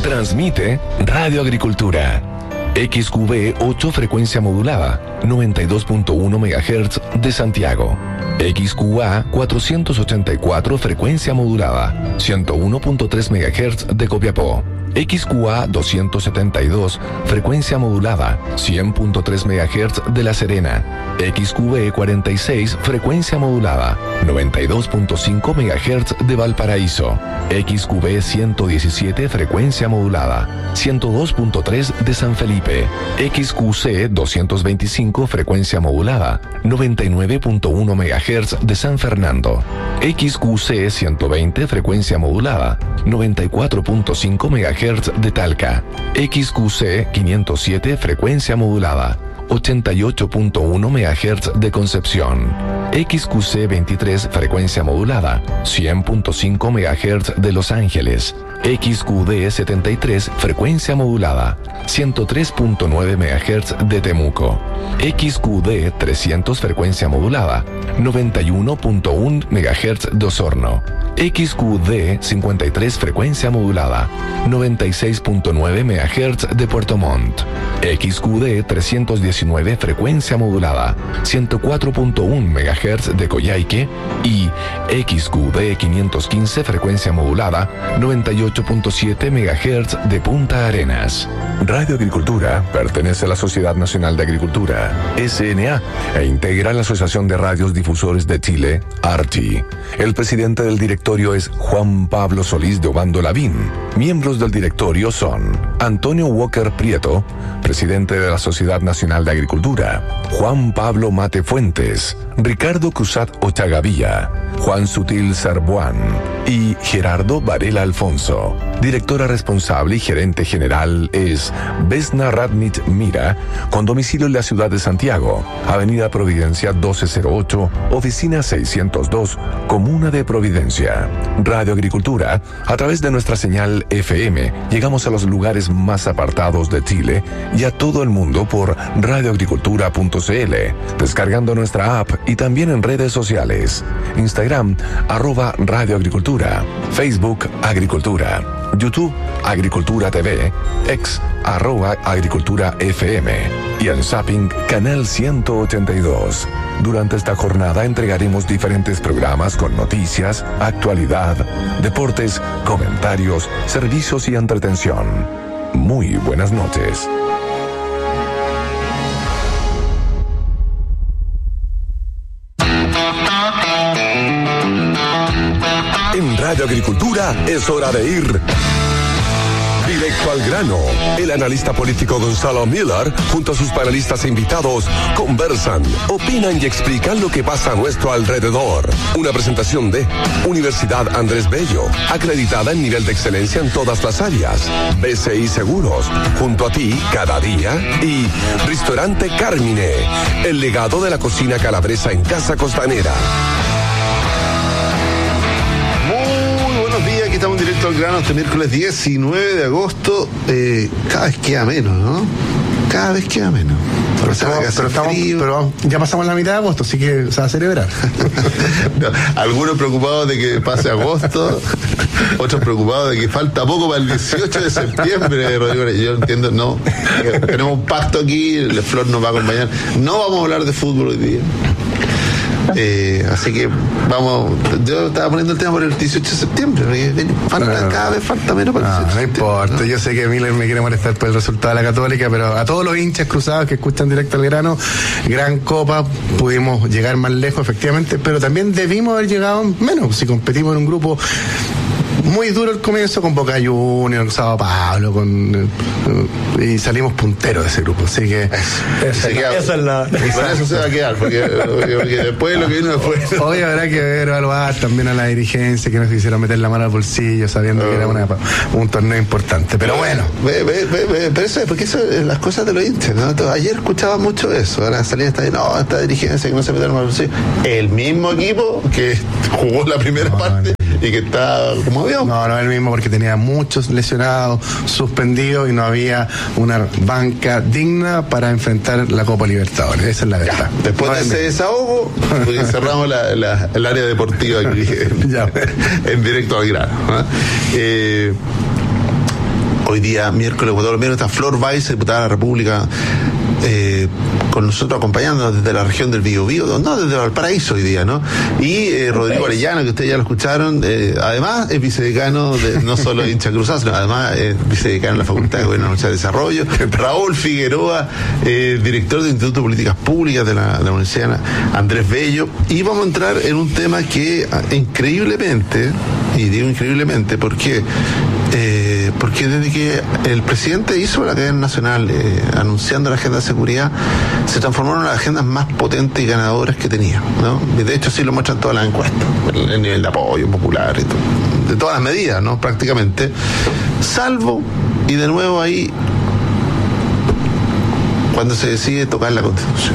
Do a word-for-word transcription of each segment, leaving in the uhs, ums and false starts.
Transmite Radio Agricultura. X Q V ocho frecuencia modulada, noventa y dos punto uno megahertz de Santiago. X Q A cuatrocientos ochenta y cuatro frecuencia modulada, ciento uno punto tres megahertz de Copiapó. X Q A doscientos setenta y dos frecuencia modulada, cien punto tres megahertz de La Serena. X Q B cuarenta y seis frecuencia modulada, noventa y dos punto cinco megahertz de Valparaíso. X Q B ciento diecisiete frecuencia modulada, ciento dos punto tres de San Felipe. X Q C doscientos veinticinco frecuencia modulada, noventa y nueve punto uno megahertz de San Fernando. X Q C ciento veinte frecuencia modulada, noventa y cuatro punto cinco megahertz de Talca. X Q C quinientos siete frecuencia modulada, ochenta y ocho punto uno megahertz de Concepción. X Q C veintitrés frecuencia modulada, cien punto cinco megahertz de Los Ángeles. X Q D setenta y tres frecuencia modulada, ciento tres punto nueve megahertz de Temuco. X Q D trescientos frecuencia modulada, noventa y uno punto uno megahertz de Osorno. X Q D cincuenta y tres frecuencia modulada, noventa y seis punto nueve megahertz de Puerto Montt. X Q D trescientos diecinueve frecuencia modulada, ciento cuatro punto uno megahertz de Coyhaique. Y X Q D quinientos quince frecuencia modulada, noventa y ocho punto siete megahertz de Punta Arenas. Radio Agricultura pertenece a la Sociedad Nacional de Agricultura, S N A, e integra la Asociación de Radios Difusores de Chile, ARCHI. El presidente del directorio es Juan Pablo Solís de Obando Lavín. Miembros del directorio son Antonio Walker Prieto, presidente de la Sociedad Nacional de Agricultura; Juan Pablo Mate Fuentes; Ricardo Cruzat Ochagavía; Juan Sutil Sarbuán y Gerardo Varela Alfonso. Directora responsable y gerente general es Vesna Radnich Mira, con domicilio en la ciudad de Santiago, Avenida Providencia doce cero ocho, Oficina seiscientos dos, Comuna de Providencia. Radio Agricultura, a través de nuestra señal F M, llegamos a los lugares más apartados de Chile y a todo el mundo por radioagricultura punto c l, descargando nuestra app y también en redes sociales. Instagram, arroba Radio Agricultura; Facebook, Agricultura; YouTube, Agricultura T V; X, arroba Agricultura F M; y en Zapping, Canal ciento ochenta y dos. Durante esta jornada entregaremos diferentes programas con noticias, actualidad, deportes, comentarios, servicios y entretención. Muy buenas noches. En Radio Agricultura es hora de ir directo al grano. El analista político Gonzalo Miller, junto a sus panelistas e invitados, conversan, opinan y explican lo que pasa a nuestro alrededor. Una presentación de Universidad Andrés Bello, acreditada en nivel de excelencia en todas las áreas. B C I Seguros, junto a ti cada día. Y Restaurante Carmine, el legado de la cocina calabresa en Casa Costanera. Estamos en directo al grano este miércoles diecinueve de agosto. Eh, cada vez queda menos, ¿no? Cada vez queda menos. Pero, estamos, pero, estamos, pero ya pasamos la mitad de agosto, así que se va a celebrar. No, algunos preocupados de que pase agosto, otros preocupados de que falta poco para el dieciocho de septiembre, Rodrigo. Yo entiendo, no. Tenemos un pacto aquí, el Flor nos va a acompañar. No vamos a hablar de fútbol hoy día. Eh, así que vamos, yo estaba poniendo el tema por el dieciocho de septiembre. Falta, no, cada vez falta menos para el no, no importa, ¿no? Yo sé que Miller me quiere molestar por el resultado de la Católica, pero a todos los hinchas cruzados que escuchan directo al grano, gran copa, pudimos llegar más lejos efectivamente, pero también debimos haber llegado menos si competimos en un grupo muy duro al comienzo con Boca Juniors, Sao Paulo, con, y salimos punteros de ese grupo, así que eso, queda, eso es la con eso se va a quedar, porque, porque después lo que vino después. Hoy habrá que ver, evaluar también a la dirigencia que nos quisieron meter la mano al bolsillo sabiendo uh, que era una, un torneo importante, pero bueno. Ve, ve, ve, ve, pero eso es porque eso es las cosas de los hinchas, ¿no? Entonces, ayer escuchaba mucho eso, ahora salía esta, no, esta dirigencia que no se mete la mano al bolsillo. El mismo equipo que jugó la primera no, parte no. y que está como avión. No, no es el mismo porque tenía muchos lesionados, suspendidos y no había una banca digna para enfrentar la Copa Libertadores. Esa es la verdad. Ya, después no de ese desahogo, porque cerramos la, la, el área deportiva aquí ya. en directo al grano. ¿eh? Eh, hoy día, miércoles, todos los miércoles, está Flor Weiss, diputada de la República, eh, con nosotros acompañándonos desde la región del Biobío, no, desde Valparaíso hoy día, ¿no? Y eh, Rodrigo Arellano, que ustedes ya lo escucharon, eh, además es vicedecano, de, no solo de hincha cruzado, sino además es vicedecano de la Facultad de Gobierno y Desarrollo. Raúl Figueroa, eh, director del Instituto de Políticas Públicas de la, de la Universidad Andrés Bello. Y vamos a entrar en un tema que increíblemente, y digo increíblemente porque eh, porque desde que el presidente hizo la cadena nacional eh, anunciando la agenda de seguridad, se transformaron en las agendas más potentes y ganadoras que tenía, ¿no? Y de hecho sí lo muestran todas las encuestas, el, el nivel de apoyo popular y todo, de todas las medidas, ¿no? Prácticamente, salvo, y de nuevo ahí, cuando se decide tocar la Constitución.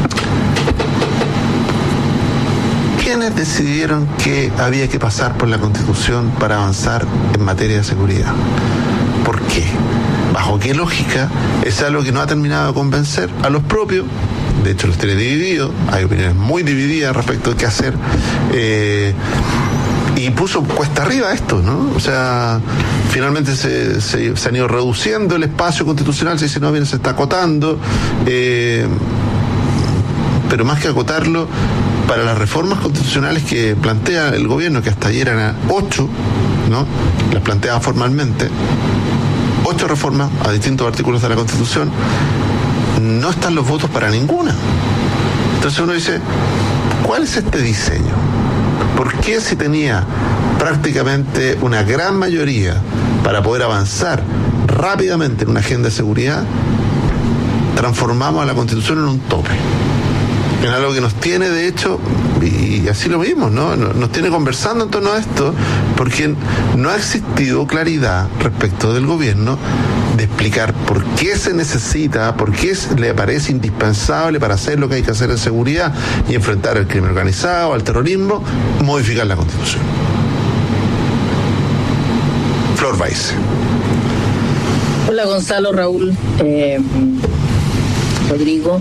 ¿Quiénes decidieron que había que pasar por la Constitución para avanzar en materia de seguridad? ¿Por qué? ¿Bajo qué lógica? Es algo que no ha terminado de convencer a los propios. De hecho, los tiene divididos. Hay opiniones muy divididas respecto de qué hacer. Eh, y puso cuesta arriba esto, ¿no? O sea, finalmente se, se, se han ido reduciendo el espacio constitucional. Se dice, no, bien, se está acotando. Eh, pero más que acotarlo, para las reformas constitucionales que plantea el gobierno, que hasta ayer eran ocho, ¿no? Las planteaba formalmente, ocho reformas a distintos artículos de la Constitución, no están los votos para ninguna. Entonces uno dice, ¿cuál es este diseño? ¿Por qué si tenía prácticamente una gran mayoría para poder avanzar rápidamente en una agenda de seguridad, transformamos a la Constitución en un tope? En algo que nos tiene, de hecho, y así lo vimos, ¿no? Nos tiene conversando en torno a esto, porque no ha existido claridad respecto del gobierno de explicar por qué se necesita, por qué le parece indispensable para hacer lo que hay que hacer en seguridad y enfrentar al crimen organizado, al terrorismo, modificar la Constitución. Flor Weiss. Hola Gonzalo, Raúl, eh, Rodrigo.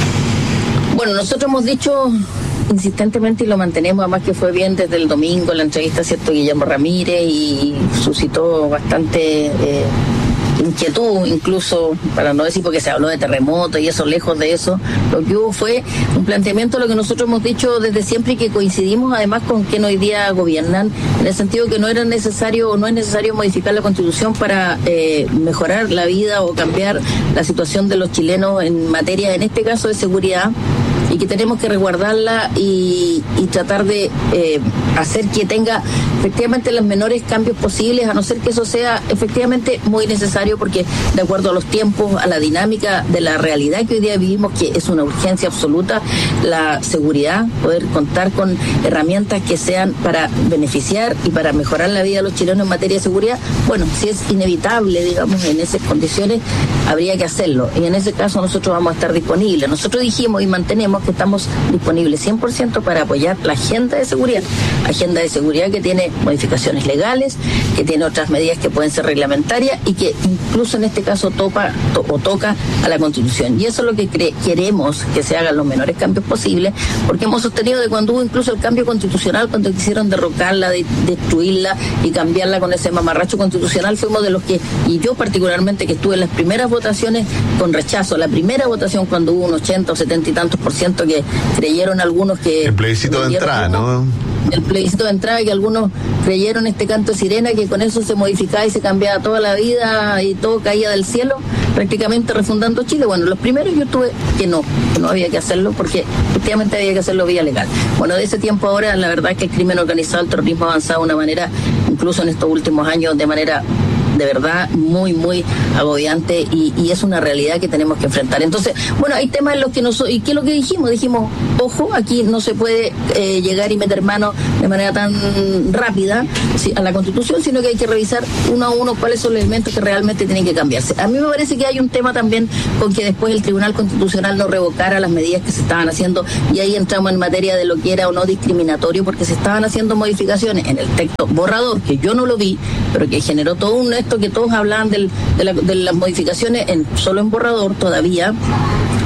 Bueno, nosotros hemos dicho insistentemente y lo mantenemos, además que fue bien desde el domingo la entrevista, ¿cierto?, Guillermo Ramírez, y suscitó bastante eh, inquietud, incluso, para no decir porque se habló de terremoto y eso, lejos de eso, lo que hubo fue un planteamiento de lo que nosotros hemos dicho desde siempre y que coincidimos además con quien hoy día gobiernan, en el sentido que no era necesario o no es necesario modificar la Constitución para eh, mejorar la vida o cambiar la situación de los chilenos en materia, en este caso, de seguridad, y que tenemos que resguardarla y, y tratar de eh, hacer que tenga efectivamente los menores cambios posibles, a no ser que eso sea efectivamente muy necesario, porque de acuerdo a los tiempos, a la dinámica de la realidad que hoy día vivimos, que es una urgencia absoluta, la seguridad, poder contar con herramientas que sean para beneficiar y para mejorar la vida de los chilenos en materia de seguridad, bueno, si es inevitable, digamos, en esas condiciones, habría que hacerlo. Y en ese caso nosotros vamos a estar disponibles. Nosotros dijimos y mantenemos que estamos disponibles cien por ciento para apoyar la agenda de seguridad, agenda de seguridad que tiene modificaciones legales, que tiene otras medidas que pueden ser reglamentarias y que incluso en este caso topa to, o toca a la Constitución. Y eso es lo que cre- queremos que se hagan los menores cambios posibles, porque hemos sostenido de cuando hubo incluso el cambio constitucional, cuando quisieron derrocarla, de, destruirla y cambiarla con ese mamarracho constitucional, fuimos de los que, y yo particularmente que estuve en las primeras votaciones con rechazo, la primera votación cuando hubo un ochenta o setenta y tantos por ciento que creyeron algunos que... El plebiscito de entrada, ¿no? El plebiscito de entrada, que algunos creyeron este canto de sirena, que con eso se modificaba y se cambiaba toda la vida y todo caía del cielo, prácticamente refundando Chile. Bueno, los primeros yo tuve que no, que no había que hacerlo porque efectivamente había que hacerlo vía legal. Bueno, de ese tiempo ahora, la verdad es que el crimen organizado, el terrorismo ha avanzado de una manera, incluso en estos últimos años, de manera de verdad muy, muy agobiante y, y es una realidad que tenemos que enfrentar. Entonces, bueno, hay temas en los que nosotros, ¿y qué es lo que dijimos? Dijimos, ojo, aquí no se puede eh, llegar y meter mano de manera tan rápida sí, a la Constitución, sino que hay que revisar uno a uno cuáles son los elementos que realmente tienen que cambiarse. A mí me parece que hay un tema también con que después el Tribunal Constitucional no revocara las medidas que se estaban haciendo, y ahí entramos en materia de lo que era o no discriminatorio, porque se estaban haciendo modificaciones en el texto borrador, que yo no lo vi, pero que generó todo un esto que todos hablaban del, de, la, de las modificaciones en solo en borrador todavía,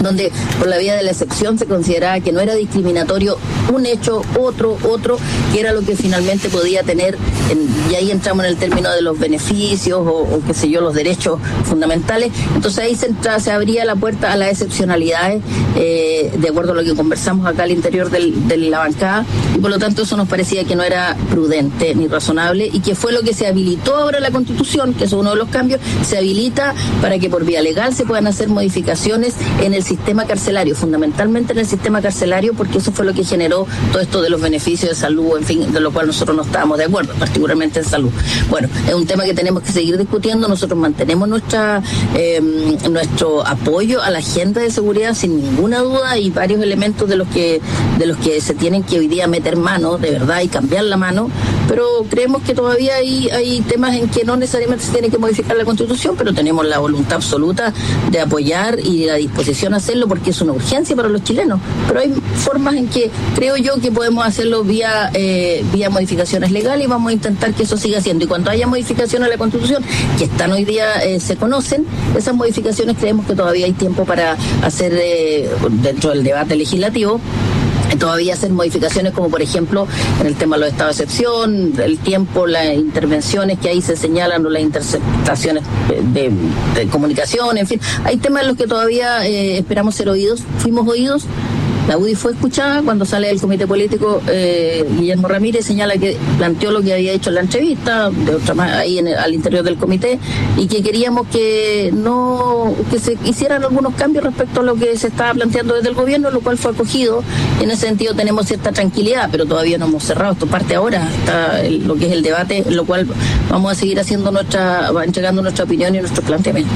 donde por la vía de la excepción se consideraba que no era discriminatorio un hecho, otro, otro, que era lo que finalmente podía tener, en, y ahí entramos en el término de los beneficios o, o qué sé yo, los derechos fundamentales. Entonces ahí se, entra, se abría la puerta a las excepcionalidades, eh, de acuerdo a lo que conversamos acá al interior del, de la bancada, y por lo tanto eso nos parecía que no era prudente ni razonable, y que fue lo que se habilitó ahora la Constitución, que es uno de los cambios, se habilita para que por vía legal se puedan hacer modificaciones en el sistema carcelario, fundamentalmente en el sistema carcelario, porque eso fue lo que generó todo esto de los beneficios de salud, en fin, de lo cual nosotros no estábamos de acuerdo, particularmente en salud. Bueno, es un tema que tenemos que seguir discutiendo. Nosotros mantenemos nuestra eh, nuestro apoyo a la agenda de seguridad sin ninguna duda. Hay varios elementos de los que de los que se tienen que hoy día meter mano, de verdad, y cambiar la mano, pero creemos que todavía hay, hay temas en que no necesariamente se tiene que modificar la Constitución, pero tenemos la voluntad absoluta de apoyar y la disposición a hacerlo, porque es una urgencia para los chilenos. Pero hay formas en que creo yo que podemos hacerlo vía eh, vía modificaciones legales, y vamos a intentar que eso siga siendo. Y cuando haya modificaciones a la Constitución, que están hoy día, eh, se conocen, esas modificaciones creemos que todavía hay tiempo para hacer, eh, dentro del debate legislativo, todavía hacer modificaciones, como por ejemplo en el tema de los estados de excepción, el tiempo, las intervenciones que ahí se señalan, o las interceptaciones de, de, de comunicación, en fin, hay temas en los que todavía eh, esperamos ser oídos. Fuimos oídos. La U D I fue escuchada cuando sale del comité político. eh, Guillermo Ramírez señala que planteó lo que había hecho en la entrevista, de otra más ahí en el, al interior del comité, y que queríamos que no que se hicieran algunos cambios respecto a lo que se estaba planteando desde el gobierno, lo cual fue acogido. En ese sentido tenemos cierta tranquilidad, pero todavía no hemos cerrado. Esto parte ahora, está el, lo que es el debate, en lo cual vamos a seguir haciendo nuestra, entregando nuestra opinión y nuestro planteamiento.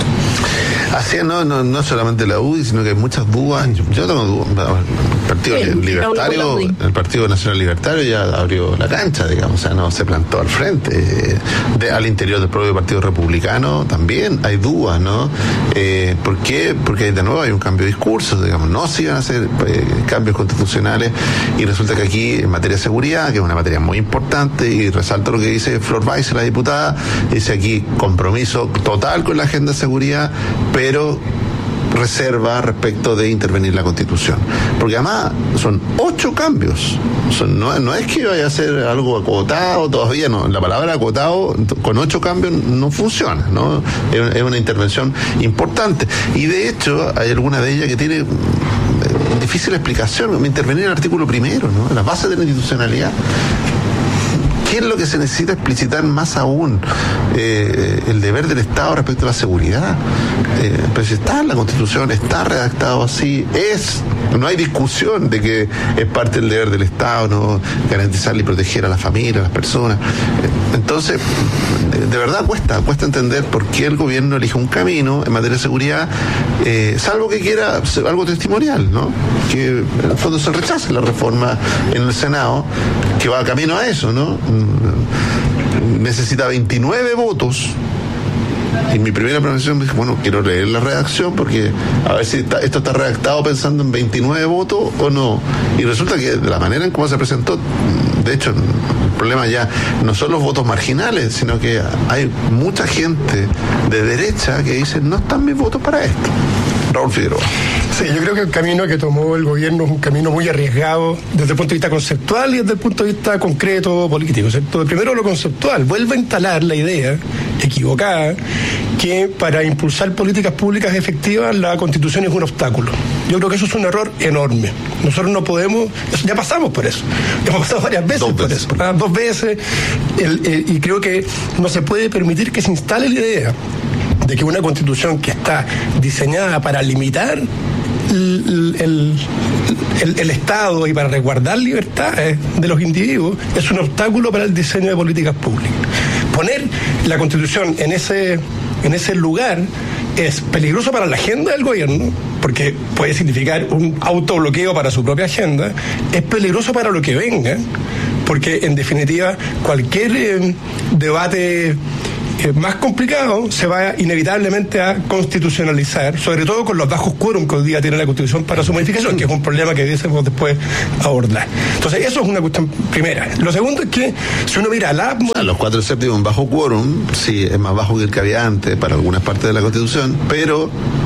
Así es, no, no, no solamente la U D I, sino que hay muchas dudas. Yo, yo tengo dudas. El Partido sí, Libertario, el Partido Nacional Libertario ya abrió la cancha, digamos, o sea, no se plantó al frente. De, al interior del propio Partido Republicano también hay dudas, ¿no? Eh, ¿Por qué? Porque de nuevo hay un cambio de discurso, digamos, no se iban a hacer eh, cambios constitucionales, y resulta que aquí en materia de seguridad, que es una materia muy importante, y resalto lo que dice Flor Weiss, la diputada, dice aquí compromiso total con la agenda de seguridad, pero reserva respecto de intervenir la Constitución, porque además son ocho cambios. Son, no, no es que vaya a ser algo acotado, todavía no, la palabra acotado con ocho cambios no funciona, ¿no? Es, es una intervención importante, y de hecho hay alguna de ellas que tiene difícil explicación. Intervenir en el artículo primero, ¿no? Las bases de la institucionalidad. ¿Qué es lo que se necesita explicitar más aún? Eh, el deber del Estado respecto a la seguridad. Eh, pero si está en la Constitución, está redactado así, es, no hay discusión de que es parte del deber del Estado, ¿no? Garantizarle y proteger a la familia, a las personas. Eh, entonces, de verdad cuesta, cuesta entender por qué el gobierno elige un camino en materia de seguridad, eh, salvo que quiera algo testimonial, ¿no? Que en el fondo se rechace la reforma en el Senado, que va camino a eso, ¿no? Necesita veintinueve votos. Y mi primera prevención me dijo, bueno, quiero leer la redacción, porque a ver si está, esto está redactado pensando en veintinueve votos o no. Y resulta que de la manera en cómo se presentó, de hecho, el problema ya no son los votos marginales, sino que hay mucha gente de derecha que dice, no están mis votos para esto. Raúl Figueroa. Sí, yo creo que el camino que tomó el gobierno es un camino muy arriesgado desde el punto de vista conceptual y desde el punto de vista concreto político, ¿cierto? Primero lo conceptual, vuelve a instalar la idea equivocada que para impulsar políticas públicas efectivas la Constitución es un obstáculo. Yo creo que eso es un error enorme. Nosotros no podemos, ya pasamos por eso, hemos pasado varias veces dos por veces. eso, ¿verdad? dos veces, el, el, y creo que no se puede permitir que se instale la idea de que una Constitución que está diseñada para limitar el, el, el, el Estado y para resguardar libertades de los individuos es un obstáculo para el diseño de políticas públicas. Poner la Constitución en ese, en ese lugar es peligroso para la agenda del gobierno, porque puede significar un autobloqueo para su propia agenda, es peligroso para lo que venga, porque en definitiva cualquier eh, debate Eh, más complicado se va inevitablemente a constitucionalizar, sobre todo con los bajos quórum que hoy día tiene la Constitución para su modificación, que es un problema que debemos después abordar. Entonces, eso es una cuestión primera. Lo segundo es que, si uno mira la... O sea, los cuatro séptimos en bajo quórum, sí, es más bajo que el que había antes para algunas partes de la Constitución, pero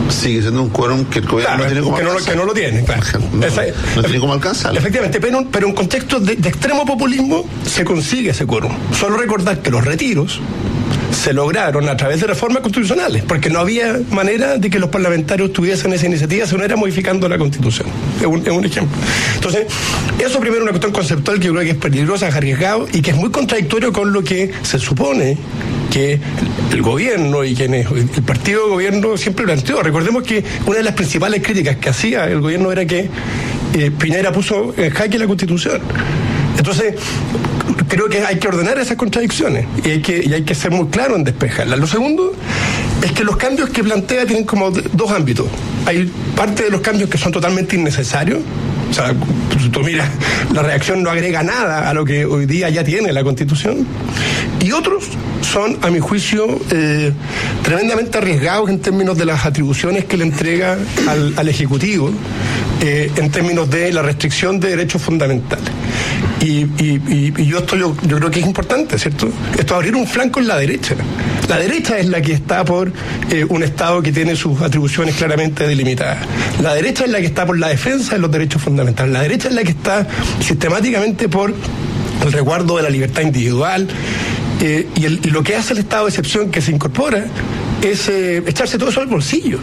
sigue siendo un quórum que el gobierno claro, no tiene como que no, alcanzar. que no lo tiene, claro. No, Esa, no tiene como alcanzarlo. Efectivamente, pero, pero en contextos de, de extremo populismo se consigue ese quórum. Solo recordar que los retiros se lograron a través de reformas constitucionales, porque no había manera de que los parlamentarios tuviesen esa iniciativa si no era modificando la Constitución. Es un, es un ejemplo. Entonces, eso primero es una cuestión conceptual que yo creo que es peligrosa, es arriesgado y que es muy contradictorio con lo que se supone que el gobierno y quienes el partido de gobierno siempre planteó. Recordemos que una de las principales críticas que hacía el gobierno era que eh, Piñera puso en jaque la Constitución. Entonces, creo que hay que ordenar esas contradicciones y hay que, y hay que ser muy claro en despejarlas. Lo segundo es que los cambios que plantea tienen como dos ámbitos. Hay parte de los cambios que son totalmente innecesarios. O sea, si tú miras, la reacción no agrega nada a lo que hoy día ya tiene la Constitución. Y otros son, a mi juicio, eh, tremendamente arriesgados en términos de las atribuciones que le entrega al, al Ejecutivo, eh, en términos de la restricción de derechos fundamentales. Y, y, y, y yo esto yo, yo creo que es importante, ¿cierto? Esto es abrir un flanco en la derecha. La derecha es la que está por eh, un Estado que tiene sus atribuciones claramente delimitadas. La derecha es la que está por la defensa de los derechos fundamentales. La derecha es la que está sistemáticamente por el resguardo de la libertad individual. Eh, y, el, y lo que hace el estado de excepción que se incorpora es eh, echarse todo eso al bolsillo,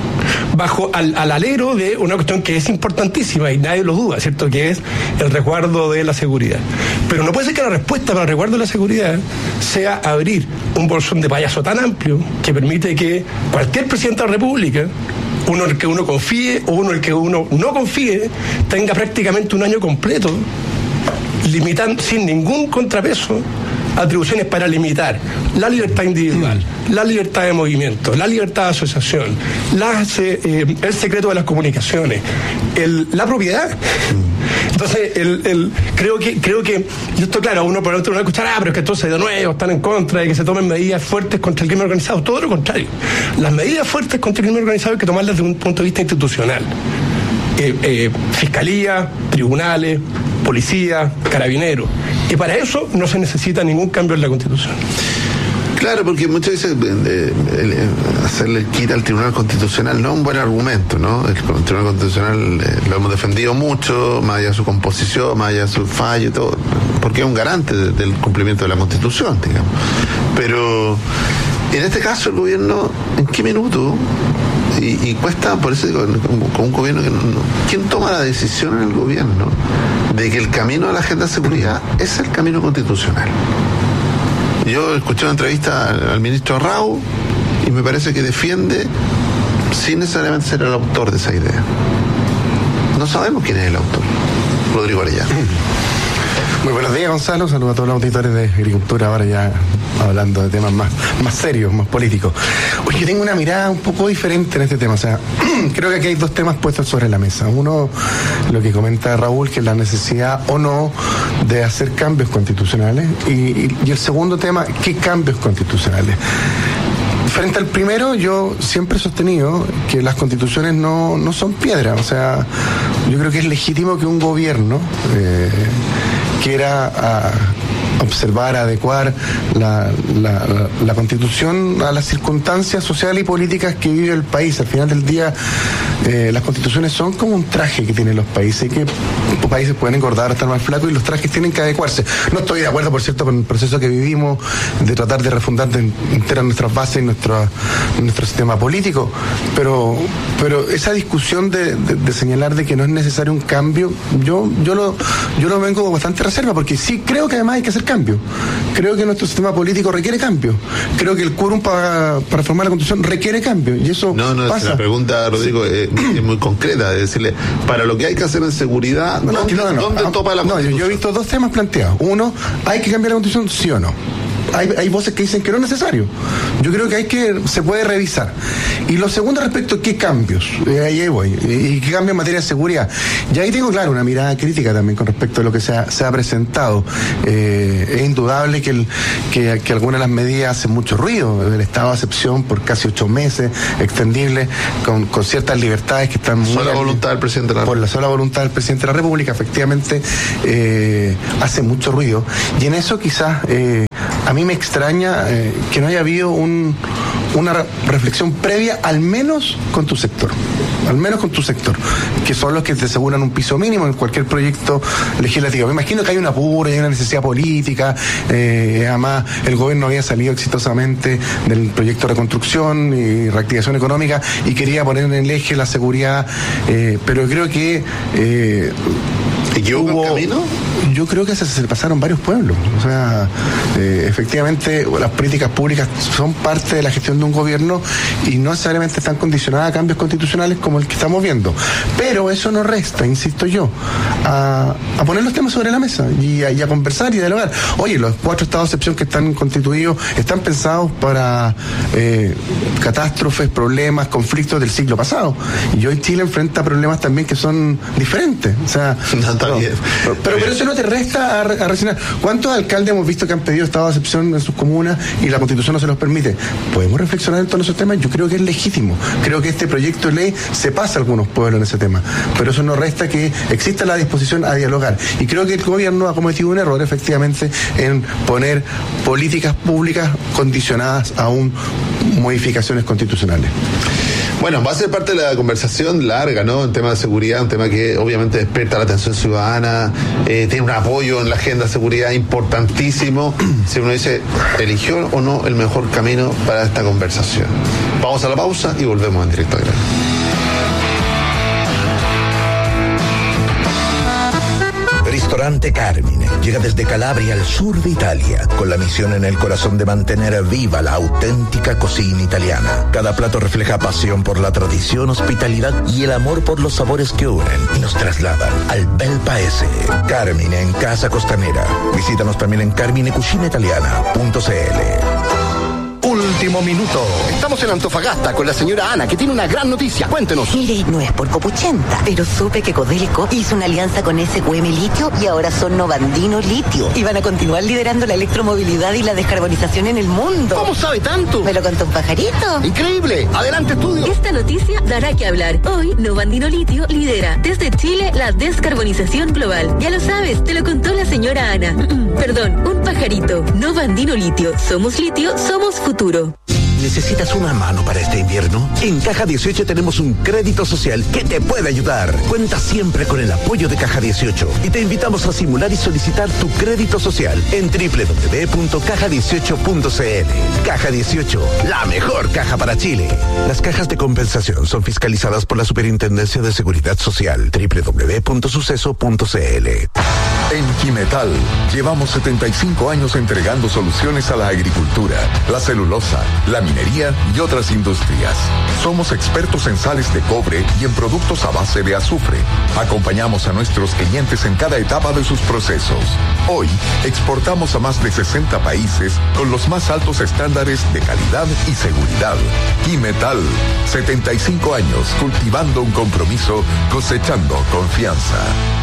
bajo al, al alero de una cuestión que es importantísima y nadie lo duda, ¿cierto? Que es el resguardo de la seguridad. Pero no puede ser que la respuesta para el resguardo de la seguridad sea abrir un bolsón de payaso tan amplio que permite que cualquier presidente de la República, uno en el que uno confíe o uno en el que uno no confíe, tenga prácticamente un año completo limitando sin ningún contrapeso atribuciones para limitar la libertad individual, la libertad de movimiento, la libertad de asociación, las, eh, el secreto de las comunicaciones, el, la propiedad. Entonces, el, el, creo que, creo que, y esto claro, uno por otro no va a escuchar, ah, pero es que entonces de nuevo están en contra de que se tomen medidas fuertes contra el crimen organizado. Todo lo contrario. Las medidas fuertes contra el crimen organizado hay que tomarlas desde un punto de vista institucional. Eh, eh, fiscalía, tribunales, policía, carabineros. Y para eso no se necesita ningún cambio en la Constitución. Claro, porque muchas veces eh, eh, hacerle el quita al Tribunal Constitucional no es un buen argumento, ¿no? El Tribunal Constitucional eh, lo hemos defendido mucho, más allá de su composición, más allá de su fallo y todo, porque es un garante de, del cumplimiento de la Constitución, digamos. Pero en este caso el gobierno, ¿en qué minuto? Y, y cuesta, por eso digo, con, con un gobierno que no, no. ¿Quién toma la decisión en el gobierno de que el camino a la agenda de seguridad es el camino constitucional? Yo escuché una entrevista al, al ministro Rau y me parece que defiende sin necesariamente ser el autor de esa idea. No sabemos quién es el autor. Rodrigo Arellano. Muy buenos días, Gonzalo. Saludos a todos los auditores de Agricultura, ahora ya hablando de temas más, más serios, más políticos. Oye, yo tengo una mirada un poco diferente en este tema. O sea, creo que aquí hay dos temas puestos sobre la mesa. Uno, lo que comenta Raúl, que es la necesidad o no de hacer cambios constitucionales. Y, y, y el segundo tema, ¿qué cambios constitucionales? Frente al primero, yo siempre he sostenido que las constituciones no, no son piedra. O sea, yo creo que es legítimo que un gobierno eh, quiera a, observar, adecuar la, la, la, la Constitución a las circunstancias sociales y políticas que vive el país. Al final del día, eh, las constituciones son como un traje que tienen los países, que los países pueden engordar, estar más flacos, y los trajes tienen que adecuarse. No estoy de acuerdo, por cierto, con el proceso que vivimos de tratar de refundar de enteras nuestras bases y nuestro, nuestro sistema político, pero, pero esa discusión de, de, de señalar de que no es necesario un cambio, yo, yo, lo, yo lo vengo con bastante reserva, porque sí creo que además hay que hacer cambio. Creo que nuestro sistema político requiere cambio. Creo que el quórum para, para reformar la Constitución requiere cambio. Y eso no, no, pasa. La pregunta, Rodrigo, es, es muy concreta. Es decirle, para lo que hay que hacer en seguridad, no, ¿dónde, no, no, ¿dónde no, topa la no, Constitución? Yo he visto dos temas planteados. Uno, ¿hay que cambiar la Constitución, sí o no? Hay, hay voces que dicen que no es necesario. Yo creo que hay que, se puede revisar. Y lo segundo, respecto a qué cambios, eh, ahí voy, y qué cambio en materia de seguridad. Y ahí tengo, claro, una mirada crítica también con respecto a lo que se ha, se ha presentado. Eh, es indudable que, el, que, que algunas de las medidas hacen mucho ruido. El estado de excepción por casi ocho meses, extendible, con, con ciertas libertades que están muy... Sola voluntad del presidente de la República. Por la sola voluntad del presidente de la República, efectivamente, eh, hace mucho ruido. Y en eso quizás... Eh, a mí me extraña eh, que no haya habido un, una re- reflexión previa, al menos con tu sector, al menos con tu sector, que son los que te aseguran un piso mínimo en cualquier proyecto legislativo. Me imagino que hay un apuro, hay una necesidad política, eh, además el gobierno había salido exitosamente del proyecto de reconstrucción y reactivación económica y quería poner en el eje la seguridad, eh, pero creo que eh, ¿equivoca el camino? Yo creo que se, se le pasaron varios pueblos. O sea, eh, efectivamente las políticas públicas son parte de la gestión de un gobierno y no necesariamente están condicionadas a cambios constitucionales como el que estamos viendo. Pero eso no resta, insisto yo, a, a poner los temas sobre la mesa y a, y a conversar y a dialogar. Oye, los cuatro estados de excepción que están constituidos están pensados para eh, catástrofes, problemas, conflictos del siglo pasado. Y hoy Chile enfrenta problemas también que son diferentes. O sea, no, está pero, bien. pero, pero, pero eso no te resta a, a reaccionar. ¿Cuántos alcaldes hemos visto que han pedido estado de excepción en sus comunas y la Constitución no se los permite? ¿Podemos reflexionar en todos esos temas? Yo creo que es legítimo. Creo que este proyecto de ley se pasa a algunos pueblos en ese tema. Pero eso no resta que exista la disposición a dialogar. Y creo que el gobierno ha cometido un error, efectivamente, en poner políticas públicas condicionadas a un modificaciones constitucionales. Bueno, va a ser parte de la conversación larga, ¿no? En tema de seguridad, un tema que obviamente despierta la atención ciudadana, eh, tiene un apoyo en la agenda de seguridad importantísimo. Si uno dice, ¿eligió o no el mejor camino para esta conversación? Vamos a la pausa y volvemos en directo a grano. Ristorante Carmine llega desde Calabria al sur de Italia, con la misión en el corazón de mantener viva la auténtica cocina italiana. Cada plato refleja pasión por la tradición, hospitalidad y el amor por los sabores que unen y nos trasladan al bel paese. Carmine en Casa Costanera. Visítanos también en carmine cucina italiana punto c l. Último minuto. Estamos en Antofagasta con la señora Ana, que tiene una gran noticia. Cuéntenos. Mire, no es por copuchenta, pero supe que Codelco hizo una alianza con S Q M Litio y ahora son Novandino Litio. Y van a continuar liderando la electromovilidad y la descarbonización en el mundo. ¿Cómo sabe tanto? Me lo contó un pajarito. Increíble. Adelante, estudio. Esta noticia dará que hablar. Hoy, Novandino Litio lidera desde Chile la descarbonización global. Ya lo sabes, te lo contó la señora Ana. Perdón, un pajarito. Novandino Litio. Somos litio, somos futuro. ¿Necesitas una mano para este invierno? En Caja dieciocho tenemos un crédito social que te puede ayudar. Cuenta siempre con el apoyo de Caja dieciocho y te invitamos a simular y solicitar tu crédito social en doble u doble u doble u punto caja dieciocho punto c l. Caja dieciocho, la mejor caja para Chile. Las cajas de compensación son fiscalizadas por la Superintendencia de Seguridad Social. doble u doble u doble u punto suceso punto c l. En Quimetal llevamos setenta y cinco años entregando soluciones a la agricultura, la celulosa, la minería y otras industrias. Somos expertos en sales de cobre y en productos a base de azufre. Acompañamos a nuestros clientes en cada etapa de sus procesos. Hoy exportamos a más de sesenta países con los más altos estándares de calidad y seguridad. Quimetal, setenta y cinco años cultivando un compromiso, cosechando confianza.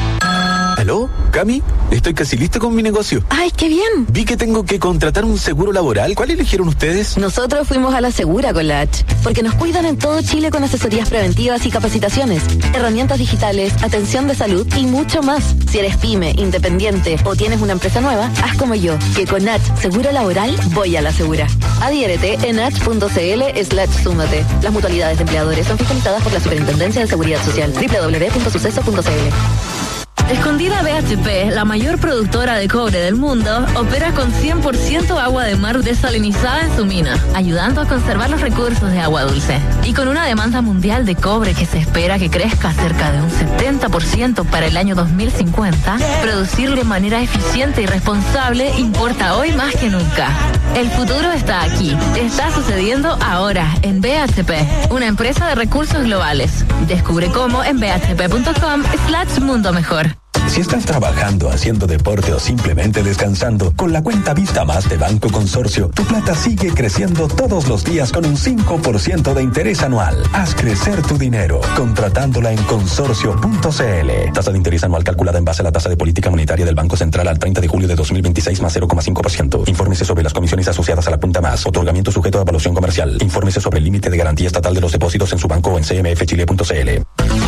¿Aló? ¿Cami? Estoy casi listo con mi negocio. ¡Ay, qué bien! Vi que tengo que contratar un seguro laboral. ¿Cuál eligieron ustedes? Nosotros fuimos a la Segura con la H, porque nos cuidan en todo Chile con asesorías preventivas y capacitaciones, herramientas digitales, atención de salud y mucho más. Si eres pyme, independiente o tienes una empresa nueva, haz como yo, que con H Seguro Laboral voy a la Segura. Adhiérete en h punto c l slash súmate. Las mutualidades de empleadores son fiscalizadas por la Superintendencia de Seguridad Social. doble u doble u doble u punto suceso punto c l. Escondida B H P, la mayor productora de cobre del mundo, opera con cien por ciento agua de mar desalinizada en su mina, ayudando a conservar los recursos de agua dulce. Y con una demanda mundial de cobre que se espera que crezca cerca de un setenta por ciento para el año dos mil cincuenta, producir de manera eficiente y responsable importa hoy más que nunca. El futuro está aquí, está sucediendo ahora en B H P, una empresa de recursos globales. Descubre cómo en b h p punto com slash mundo mejor. Si estás trabajando, haciendo deporte o simplemente descansando, con la cuenta Vista Más de Banco Consorcio, tu plata sigue creciendo todos los días con un cinco por ciento de interés anual. Haz crecer tu dinero, contratándola en consorcio punto c l. Tasa de interés anual calculada en base a la tasa de política monetaria del Banco Central al treinta de julio de dos mil veintiséis más cero coma cinco por ciento. Infórmese sobre las comisiones asociadas a la cuenta Más. Otorgamiento sujeto a evaluación comercial. Infórmese sobre el límite de garantía estatal de los depósitos en su banco o en c m f chile punto c l. Por un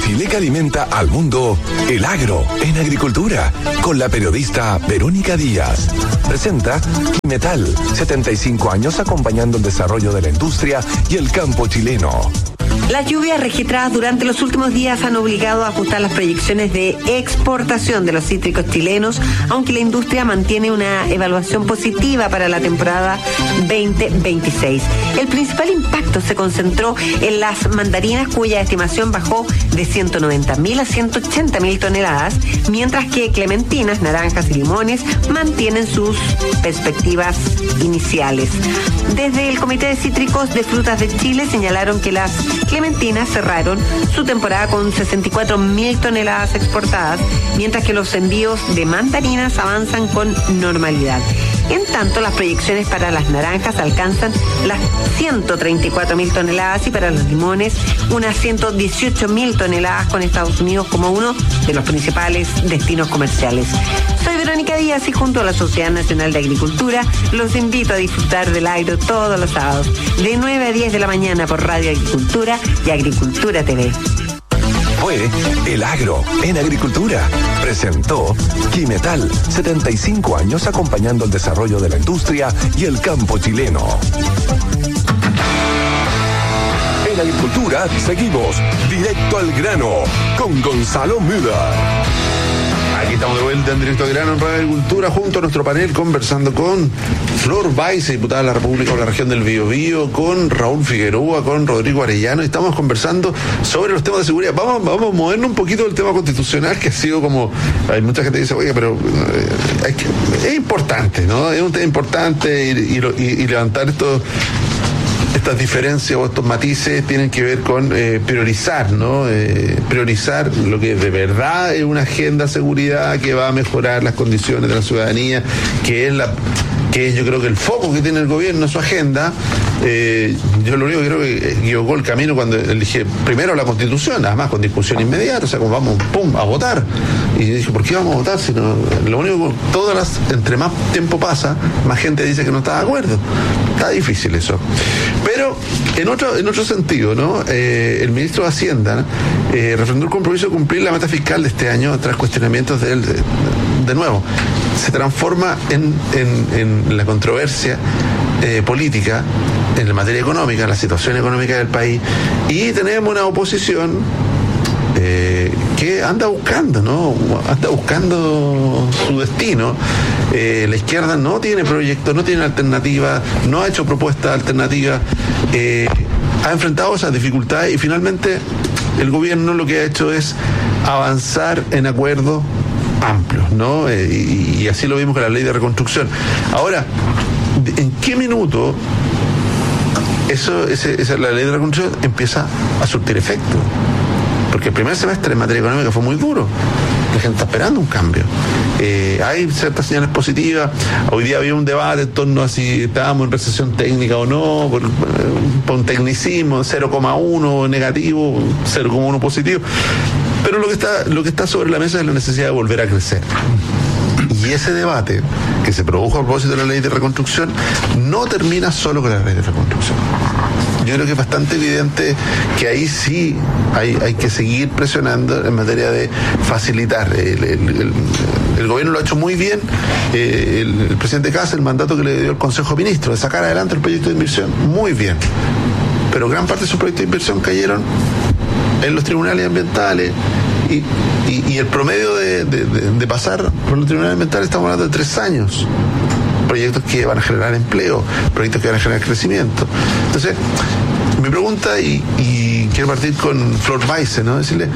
Chile que alimenta al mundo, El Agro en Agricultura, con la periodista Verónica Díaz. Presenta Metal, setenta y cinco años acompañando el desarrollo de la industria y el campo chileno. Las lluvias registradas durante los últimos días han obligado a ajustar las proyecciones de exportación de los cítricos chilenos, aunque la industria mantiene una evaluación positiva para la temporada veinte veintiséis. El principal impacto se concentró en las mandarinas, cuya estimación bajó de ciento noventa mil a ciento ochenta mil toneladas, mientras que clementinas, naranjas y limones mantienen sus perspectivas iniciales. Desde el Comité de Cítricos de Frutas de Chile señalaron que las clementinas cerraron su temporada con sesenta y cuatro mil toneladas exportadas, mientras que los envíos de mandarinas avanzan con normalidad. En tanto, las proyecciones para las naranjas alcanzan las ciento treinta y cuatro mil toneladas y para los limones unas ciento dieciocho mil toneladas, con Estados Unidos como uno de los principales destinos comerciales. Soy Verónica Díaz y junto a la Sociedad Nacional de Agricultura los invito a disfrutar del Agro todos los sábados de nueve a diez de la mañana por Radio Agricultura y Agricultura T V. Fue El Agro en Agricultura. Presentó Quimetal, setenta y cinco años acompañando el desarrollo de la industria y el campo chileno. En Agricultura seguimos directo al grano con Gonzalo Müller. Aquí estamos de vuelta en Directo al Grano en Radio Agricultura, junto a nuestro panel, conversando con Flor Weiss, diputada de la República por la región del Biobío, con Raúl Figueroa, con Rodrigo Arellano, y estamos conversando sobre los temas de seguridad. Vamos, vamos a movernos un poquito del tema constitucional, que ha sido como, hay mucha gente que dice, oye, pero eh, es, que, es importante, ¿no? Es un tema importante y, y, y, y levantar esto. Estas diferencias o estos matices tienen que ver con eh, priorizar, ¿no? Eh, priorizar lo que de verdad es una agenda de seguridad que va a mejorar las condiciones de la ciudadanía, que es la que es yo creo que el foco que tiene el gobierno, su agenda. Eh, yo lo único que creo que equivocó el camino cuando elige primero la Constitución, además con discusión inmediata, o sea, como vamos, pum, a votar. Y dije, ¿por qué vamos a votar? Si no, lo único, todas las, entre más tiempo pasa, más gente dice que no está de acuerdo. Está difícil eso. Pero en otro, en otro sentido, ¿no? Eh, el ministro de Hacienda eh, refrendó el compromiso de cumplir la meta fiscal de este año tras cuestionamientos de él. De, de nuevo, se transforma en, en, en la controversia eh, política en la materia económica, la situación económica del país, y tenemos una oposición eh, que anda buscando, ¿no? Anda buscando su destino. Eh, la izquierda no tiene proyectos, no tiene alternativas, no ha hecho propuestas alternativas, eh, ha enfrentado esas dificultades y finalmente el gobierno lo que ha hecho es avanzar en acuerdos amplios, ¿no? Eh, y, y así lo vimos con la ley de reconstrucción. Ahora, ¿en qué minuto eso, ese, esa, la ley de reconstrucción empieza a surtir efecto? Porque el primer semestre en materia económica fue muy duro. La gente está esperando un cambio. Eh, hay ciertas señales positivas. Hoy día había un debate en torno a si estábamos en recesión técnica o no, por, por un tecnicismo, cero coma uno negativo, cero coma uno positivo. Pero lo que está, lo que está sobre la mesa es la necesidad de volver a crecer. Y ese debate que se produjo a propósito de la ley de reconstrucción no termina solo con la ley de reconstrucción. Yo creo que es bastante evidente que ahí sí hay, hay que seguir presionando en materia de facilitar. El, el, el, el gobierno lo ha hecho muy bien. Eh, el, el presidente Kast, el mandato que le dio el Consejo de Ministros de sacar adelante el proyecto de inversión, muy bien. Pero gran parte de sus proyectos de inversión cayeron en los tribunales ambientales. Y, y, y el promedio de, de, de, de pasar por los tribunales ambientales, estamos hablando de tres años. Proyectos que van a generar empleo, proyectos que van a generar crecimiento. Entonces, mi pregunta, y, y quiero partir con Flor Weiss, ¿no? Decirle,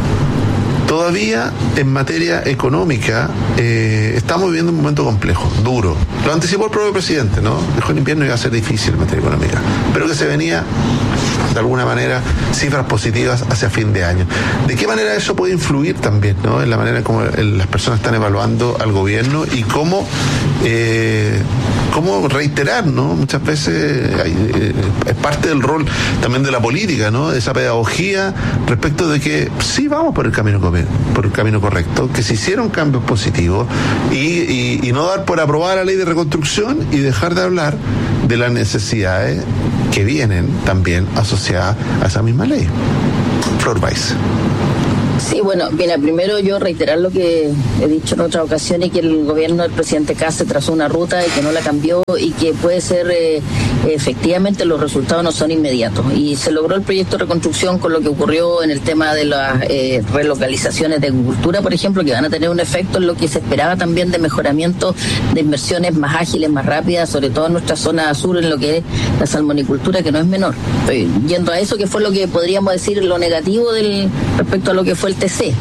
todavía en materia económica eh, estamos viviendo un momento complejo, duro. Lo anticipó el propio presidente, ¿no? Dijo, el invierno iba a ser difícil en materia económica, pero que se venía de alguna manera cifras positivas hacia fin de año. ¿De qué manera eso puede influir también, ¿no? En la manera como las personas están evaluando al gobierno y cómo eh, cómo reiterar, ¿no? Muchas veces hay, eh, es parte del rol también de la política, ¿no? Esa pedagogía respecto de que sí vamos por el camino por el camino correcto, que se hicieron cambios positivos y, y, y no dar por aprobada la ley de reconstrucción y dejar de hablar de las necesidades que vienen también asociadas a esa misma ley. Flor Weiss. Sí, bueno, mira, primero yo reiterar lo que he dicho en otras ocasiones, que el gobierno del presidente Kast se trazó una ruta y que no la cambió y que puede ser, eh, efectivamente los resultados no son inmediatos. Y se logró el proyecto de reconstrucción con lo que ocurrió en el tema de las eh, relocalizaciones de agricultura, por ejemplo, que van a tener un efecto en lo que se esperaba también de mejoramiento de inversiones más ágiles, más rápidas, sobre todo en nuestra zona sur, en lo que es la salmonicultura, que no es menor. Estoy yendo a eso, que fue lo que podríamos decir lo negativo del respecto a lo que fue el T C.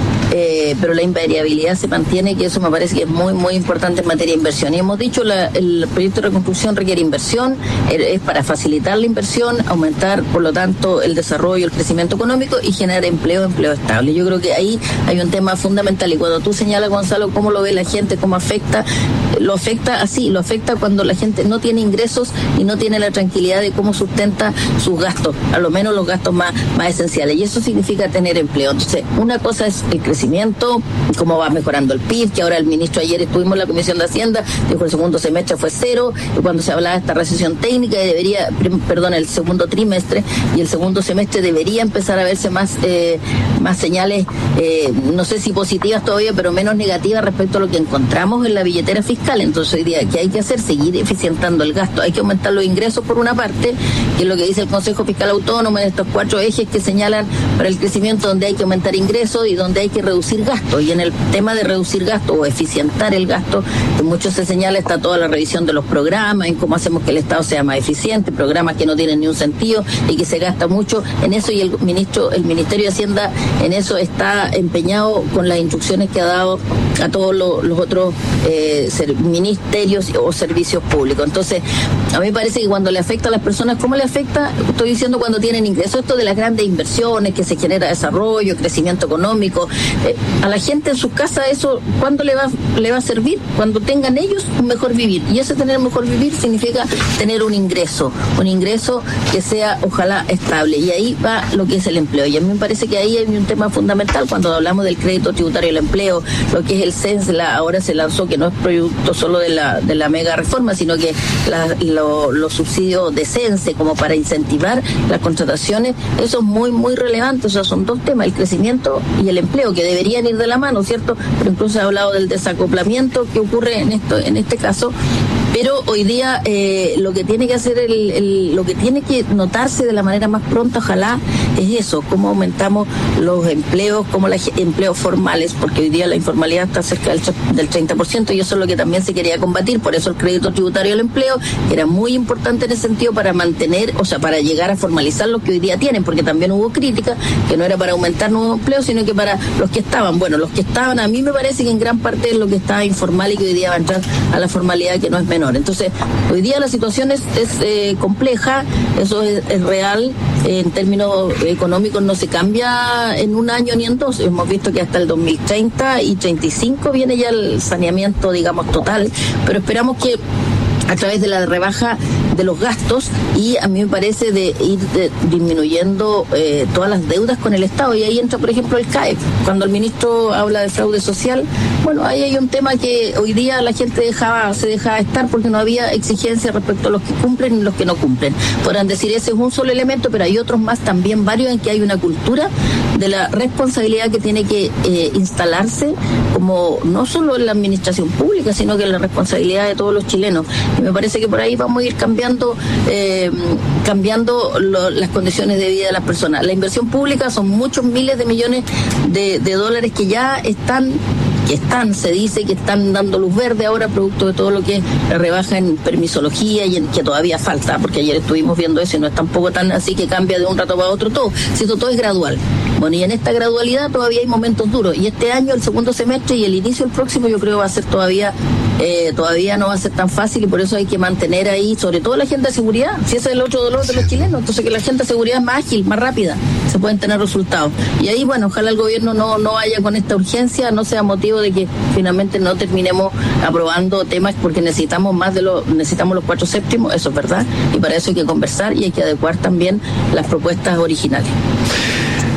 Eh, pero la invariabilidad se mantiene, que eso me parece que es muy muy importante en materia de inversión. Y hemos dicho, la, el proyecto de reconstrucción requiere inversión, es para facilitar la inversión, aumentar por lo tanto el desarrollo, el crecimiento económico y generar empleo, empleo estable. Yo creo que ahí hay un tema fundamental, y cuando tú señalas, Gonzalo, cómo lo ve la gente, cómo afecta, lo afecta así, lo afecta cuando la gente no tiene ingresos y no tiene la tranquilidad de cómo sustenta sus gastos, a lo menos los gastos más, más esenciales, y eso significa tener empleo. Entonces, una cosa es el crecimiento, cómo va mejorando el P I B, que ahora el ministro, ayer estuvimos en la Comisión de Hacienda, dijo el segundo semestre fue cero, y cuando se hablaba de esta recesión técnica, debería, perdón, el segundo trimestre y el segundo semestre debería empezar a verse más, eh, más señales, eh, no sé si positivas todavía, pero menos negativas respecto a lo que encontramos en la billetera fiscal. Entonces hoy día, ¿qué hay que hacer? Seguir eficientando el gasto, hay que aumentar los ingresos por una parte, que es lo que dice el Consejo Fiscal Autónomo en estos cuatro ejes que señalan para el crecimiento, donde hay que aumentar ingresos y donde hay que reducir gastos. Y en el tema de reducir gastos o eficientar el gasto, que mucho se señala, está toda la revisión de los programas, en cómo hacemos que el Estado sea más eficiente, programas que no tienen ni un sentido y que se gasta mucho en eso, y el ministro, el Ministerio de Hacienda en eso está empeñado con las instrucciones que ha dado a todos los, los otros eh, ser, ministerios o servicios públicos. Entonces, a mí me parece que cuando le afecta a las personas, ¿cómo le afecta? Estoy diciendo cuando tienen ingresos, esto de las grandes inversiones, que se genera desarrollo, crecimiento económico, eh, a la gente en su casa eso, ¿cuándo le va, le va a servir? Cuando tengan ellos un mejor vivir, y ese tener un mejor vivir significa tener un ingreso, un ingreso que sea ojalá estable, y ahí va lo que es el empleo. Y a mí me parece que ahí hay un tema fundamental cuando hablamos del crédito tributario del empleo, lo que es el C E N S, la, ahora se lanzó, que no es producto solo de la, de la mega reforma, sino que la, lo, los subsidios de C E N S como para incentivar las contrataciones, eso es muy muy relevante. O sea, son dos temas, el crecimiento y el empleo, que deberían ir de la mano, ¿cierto? Pero incluso se ha hablado del desacoplamiento que ocurre en esto, en este caso. Pero hoy día eh, lo que tiene que hacer, el, el, lo que tiene que notarse de la manera más pronta, ojalá, es eso, cómo aumentamos los empleos, como los empleos formales, porque hoy día la informalidad está cerca del, del treinta por ciento, y eso es lo que también se quería combatir. Por eso el crédito tributario del empleo era muy importante en ese sentido, para mantener, o sea, para llegar a formalizar lo que hoy día tienen, porque también hubo crítica, que no era para aumentar nuevos empleos, sino que para los que estaban. Bueno, los que estaban, a mí me parece que en gran parte es lo que está informal y que hoy día va a entrar a la formalidad, que no es menor. Entonces, hoy día la situación es, es eh, compleja, eso es, es real, eh, en términos económicos no se cambia en un año ni en dos. Hemos visto que hasta el dos mil treinta y treinta y cinco viene ya el saneamiento, digamos, total, pero esperamos que a través de la rebaja de los gastos, y a mí me parece de ir de, disminuyendo eh, todas las deudas con el Estado, y ahí entra por ejemplo el C A E P. Cuando el ministro habla de fraude social, bueno, ahí hay un tema que hoy día la gente dejaba, se dejaba estar porque no había exigencia respecto a los que cumplen y los que no cumplen. Podrán decir, ese es un solo elemento, pero hay otros más también, varios, en que hay una cultura de la responsabilidad que tiene que eh, instalarse, como no solo en la administración pública, sino que en la responsabilidad de todos los chilenos. Y me parece que por ahí vamos a ir cambiando eh, cambiando lo, las condiciones de vida de las personas. La inversión pública son muchos miles de millones de, de dólares que ya están que están, se dice que están dando luz verde ahora, producto de todo lo que rebaja en permisología, y en que todavía falta, porque ayer estuvimos viendo eso y no es tampoco tan así que cambia de un rato para otro todo, sino todo es gradual. Bueno, y en esta gradualidad todavía hay momentos duros, y este año, el segundo semestre y el inicio del próximo, yo creo va a ser todavía eh, todavía no va a ser tan fácil, y por eso hay que mantener ahí, sobre todo la agenda de seguridad, si ese es el otro dolor de los chilenos. Entonces, que la agenda de seguridad es más ágil, más rápida, se pueden tener resultados. Y ahí, bueno, ojalá el gobierno no, no vaya con esta urgencia, no sea motivo de que finalmente no terminemos aprobando temas, porque necesitamos más de los, necesitamos los cuatro séptimos, eso es verdad, y para eso hay que conversar y hay que adecuar también las propuestas originales.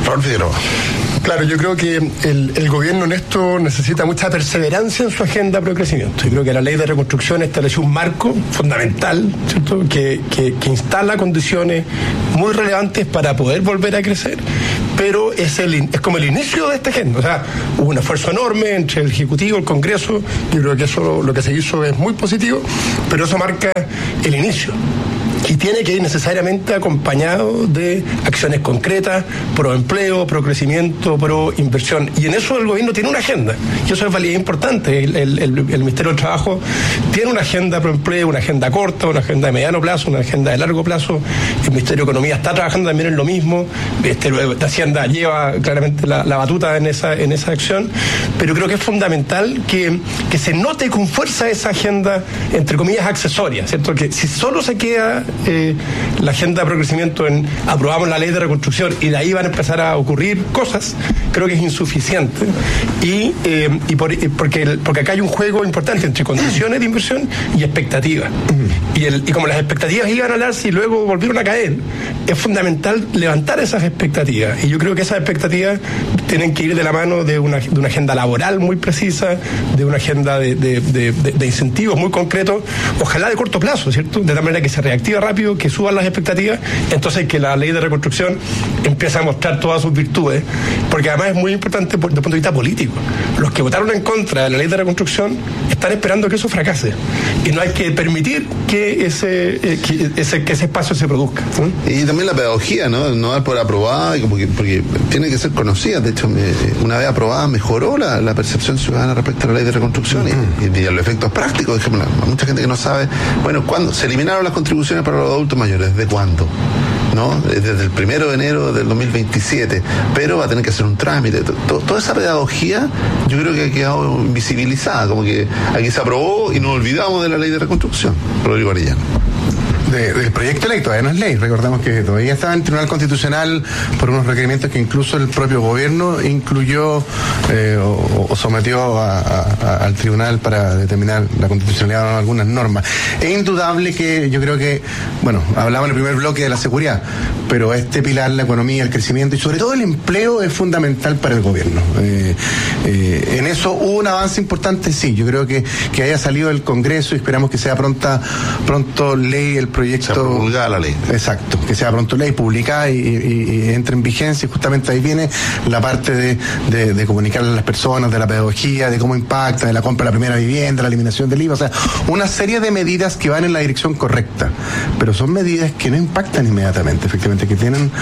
Raúl Figueroa. Claro, yo creo que el, el gobierno en esto necesita mucha perseverancia en su agenda pro crecimiento. Yo creo que la ley de reconstrucción estableció un marco fundamental, ¿cierto?, que, que, que instala condiciones muy relevantes para poder volver a crecer, pero es, el, es como el inicio de esta agenda. O sea, hubo un esfuerzo enorme entre el Ejecutivo, el Congreso. Yo creo que eso, lo que se hizo es muy positivo, pero eso marca el inicio. Y tiene que ir necesariamente acompañado de acciones concretas, pro empleo, pro crecimiento, pro inversión. Y en eso el gobierno tiene una agenda. Y eso es valía importante. El, el, el, el Ministerio del Trabajo tiene una agenda pro empleo, una agenda corta, una agenda de mediano plazo, una agenda de largo plazo. El Ministerio de Economía está trabajando también en lo mismo. Este, la Hacienda lleva claramente la, la batuta en esa, en esa acción. Pero creo que es fundamental que, que se note con fuerza esa agenda, entre comillas, accesoria, ¿cierto? Que si solo se queda Eh, la agenda de progresimiento en aprobamos la ley de reconstrucción y de ahí van a empezar a ocurrir cosas, creo que es insuficiente. Y, eh, y por, porque, porque acá hay un juego importante entre condiciones de inversión y expectativas. Y, el, y como las expectativas iban a alarse y luego volvieron a caer, es fundamental levantar esas expectativas. Y yo creo que esas expectativas tienen que ir de la mano de una, de una agenda laboral muy precisa, de una agenda de, de, de, de, de incentivos muy concretos, ojalá de corto plazo, ¿cierto? De tal manera que se reactive rápido, que suban las expectativas, entonces que la ley de reconstrucción empiece a mostrar todas sus virtudes, porque además es muy importante desde el punto de vista político. Los que votaron en contra de la ley de reconstrucción están esperando que eso fracase, y no hay que permitir que ese, eh, que ese, que ese espacio se produzca. ¿Sí? Y también la pedagogía, ¿no? No dar por aprobada, porque, porque tiene que ser conocida. De hecho, me, una vez aprobada mejoró la, la percepción ciudadana respecto a la ley de reconstrucción. Uh-huh. y, y a los efectos prácticos. Ejemplo, mucha gente que no sabe, bueno, ¿cuándo se eliminaron las contribuciones para los adultos mayores? ¿Desde cuándo? ¿No? Desde el primero de enero del dos mil veintisiete, pero va a tener que hacer un trámite. Toda esa pedagogía yo creo que ha quedado invisibilizada, como que aquí se aprobó y nos olvidamos de la ley de reconstrucción. Rodrigo Arellano. De, del proyecto de ley, todavía no es ley, recordamos que todavía estaba en el Tribunal Constitucional por unos requerimientos que incluso el propio gobierno incluyó eh, o, o sometió a, a, al tribunal para determinar la constitucionalidad de algunas normas. Es indudable que yo creo que, bueno, hablaba en el primer bloque de la seguridad, pero este pilar, la economía, el crecimiento y sobre todo el empleo es fundamental para el gobierno. Eh, eh, en eso hubo un avance importante, sí, yo creo que, que haya salido del Congreso y esperamos que sea pronta, pronto ley el proyecto. Se promulgada la ley. Exacto, que sea pronto ley publicada y, y, y entre en vigencia, y justamente ahí viene la parte de, de, de comunicarle a las personas, de la pedagogía, de cómo impacta, de la compra de la primera vivienda, la eliminación del I V A, o sea, una serie de medidas que van en la dirección correcta, pero son medidas que no impactan inmediatamente, efectivamente, que tienen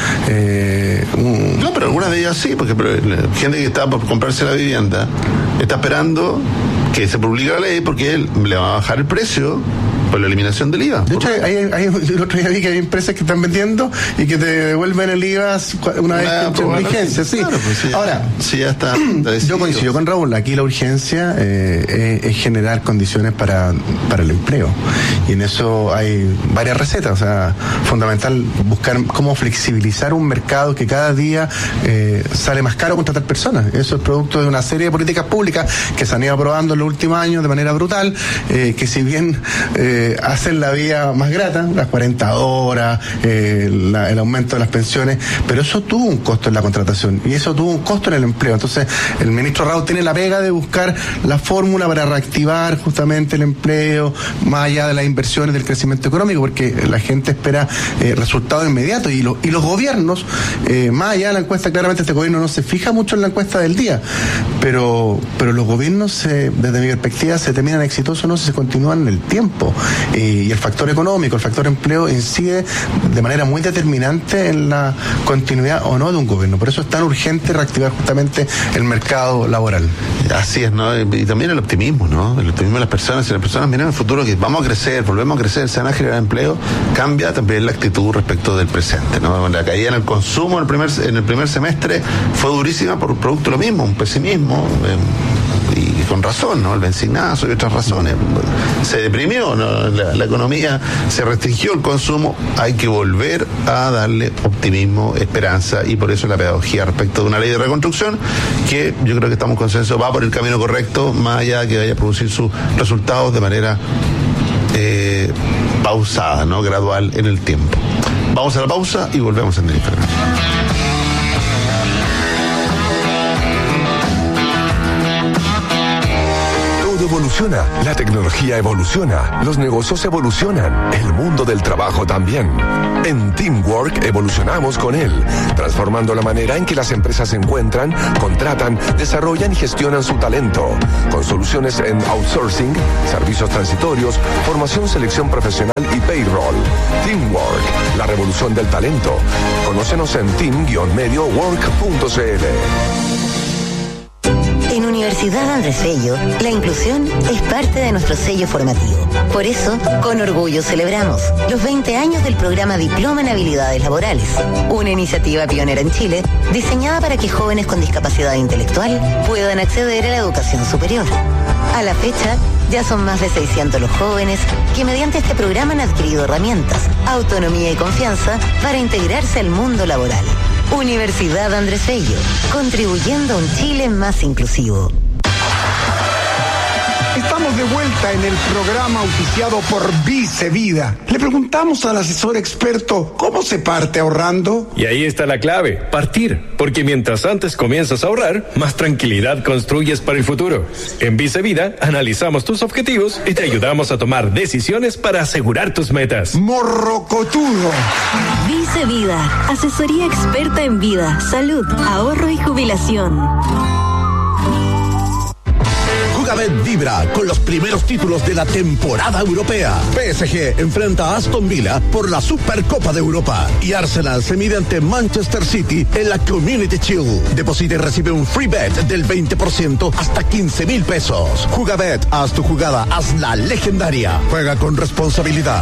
eh, un... No, pero algunas de ellas sí, porque la gente que está por comprarse la vivienda está esperando que se publique la ley porque él le va a bajar el precio por la eliminación del I V A. De hecho, hay, hay, el otro día vi que hay empresas que están vendiendo y que te devuelven el I V A una vez que entra en vigencia. Sí. Claro, pues sí. Ahora, sí, ya está, está yo coincido con Raúl, aquí la urgencia eh, es, es generar condiciones para, para el empleo. Y en eso hay varias recetas. O sea, fundamental buscar cómo flexibilizar un mercado que cada día eh, sale más caro contratar personas. Eso es producto de una serie de políticas públicas que se han ido aprobando en los últimos años de manera brutal, eh, que si bien eh, hacen la vida más grata, las cuarenta horas, eh, la, el aumento de las pensiones, pero eso tuvo un costo en la contratación y eso tuvo un costo en el empleo. Entonces, el ministro Raúl tiene la pega de buscar la fórmula para reactivar justamente el empleo, más allá de las inversiones, del crecimiento económico, porque la gente espera eh, resultados inmediatos y, lo, y los gobiernos, eh, más allá de la encuesta, claramente este gobierno no se fija mucho en la encuesta del día, pero, pero los gobiernos, se, desde mi perspectiva, se terminan exitosos no si se continúan en el tiempo. Y el factor económico, el factor empleo incide de manera muy determinante en la continuidad o no de un gobierno. Por eso es tan urgente reactivar justamente el mercado laboral. Así es, ¿no? Y también el optimismo, ¿no? El optimismo de las personas. Si las personas miran el futuro, que vamos a crecer, volvemos a crecer, se van a generar empleo, cambia también la actitud respecto del presente, ¿no? La caída en el consumo en el primer, en el primer semestre fue durísima por producto de lo mismo, un pesimismo. Eh, y con razón, ¿no? El benzinazo y otras razones. Se deprimió, ¿no? La, la economía, se restringió el consumo, hay que volver a darle optimismo, esperanza, y por eso la pedagogía respecto de una ley de reconstrucción que yo creo que estamos en consenso, va por el camino correcto, más allá de que vaya a producir sus resultados de manera eh, pausada, ¿no? Gradual en el tiempo. Vamos a la pausa y volvemos en el Instagram. Todo evoluciona, la tecnología evoluciona, los negocios evolucionan, el mundo del trabajo también. En Teamwork evolucionamos con él, transformando la manera en que las empresas encuentran, contratan, desarrollan y gestionan su talento, con soluciones en outsourcing, servicios transitorios, formación, selección profesional y payroll. Teamwork, la revolución del talento. Conócenos en team guion medio work punto c l. En Universidad Andrés Bello, la inclusión es parte de nuestro sello formativo. Por eso, con orgullo celebramos los veinte años del programa Diploma en Habilidades Laborales, una iniciativa pionera en Chile, diseñada para que jóvenes con discapacidad intelectual puedan acceder a la educación superior. A la fecha, ya son más de seiscientos los jóvenes que mediante este programa han adquirido herramientas, autonomía y confianza para integrarse al mundo laboral. Universidad Andrés Bello, contribuyendo a un Chile más inclusivo. Estamos de vuelta en el programa auspiciado por Vice Vida. Le preguntamos al asesor experto cómo se parte ahorrando. Y ahí está la clave, partir. Porque mientras antes comienzas a ahorrar, más tranquilidad construyes para el futuro. En Vice Vida analizamos tus objetivos y te ayudamos a tomar decisiones para asegurar tus metas. Morrocotudo. Vice Vida, asesoría experta en vida, salud, ahorro y jubilación. Jugabet vibra con los primeros títulos de la temporada europea. P S G enfrenta a Aston Villa por la Supercopa de Europa y Arsenal se mide ante Manchester City en la Community Shield. Deposita y recibe un free bet del veinte por ciento hasta quince mil pesos. Jugabet, haz tu jugada, hazla legendaria. Juega con responsabilidad.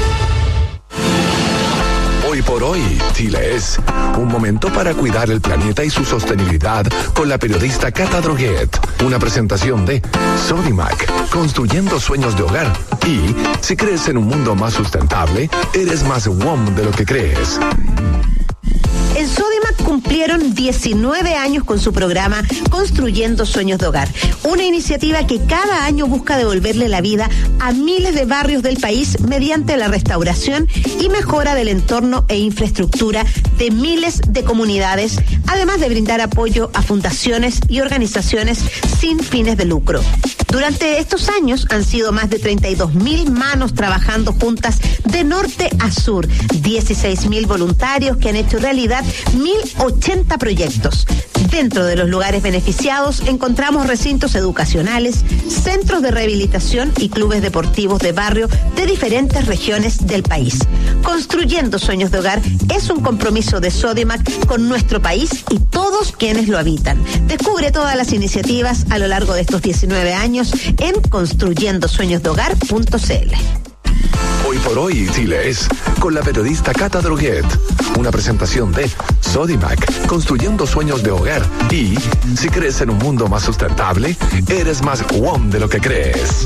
Hoy por hoy, Chile es un momento para cuidar el planeta y su sostenibilidad con la periodista Cata Droguet. Una presentación de Sodimac, construyendo sueños de hogar. Y si crees en un mundo más sustentable, eres más W O M de lo que crees. En Sodimac cumplieron diecinueve años con su programa Construyendo Sueños de Hogar, una iniciativa que cada año busca devolverle la vida a miles de barrios del país mediante la restauración y mejora del entorno e infraestructura de miles de comunidades, además de brindar apoyo a fundaciones y organizaciones sin fines de lucro. Durante estos años han sido más de treinta y dos mil manos trabajando juntas de norte a sur, dieciséis mil voluntarios que han hecho realidad mil ochenta proyectos. Dentro de los lugares beneficiados encontramos recintos educacionales, centros de rehabilitación y clubes deportivos de barrio de diferentes regiones del país. Construyendo Sueños de Hogar es un compromiso de Sodimac con nuestro país y todos quienes lo habitan. Descubre todas las iniciativas a lo largo de estos diecinueve años en construyendo sueños de hogar punto c l. Hoy por hoy, Chile es con la periodista Cata Droguet. Una presentación de Sodimac, construyendo sueños de hogar. Y si crees en un mundo más sustentable, eres más W O M de lo que crees.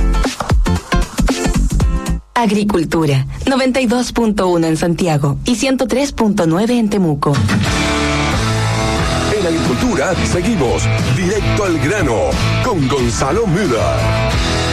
Agricultura, noventa y dos punto uno en Santiago y ciento tres punto nueve en Temuco. En Agricultura seguimos directo al grano con Gonzalo Müller.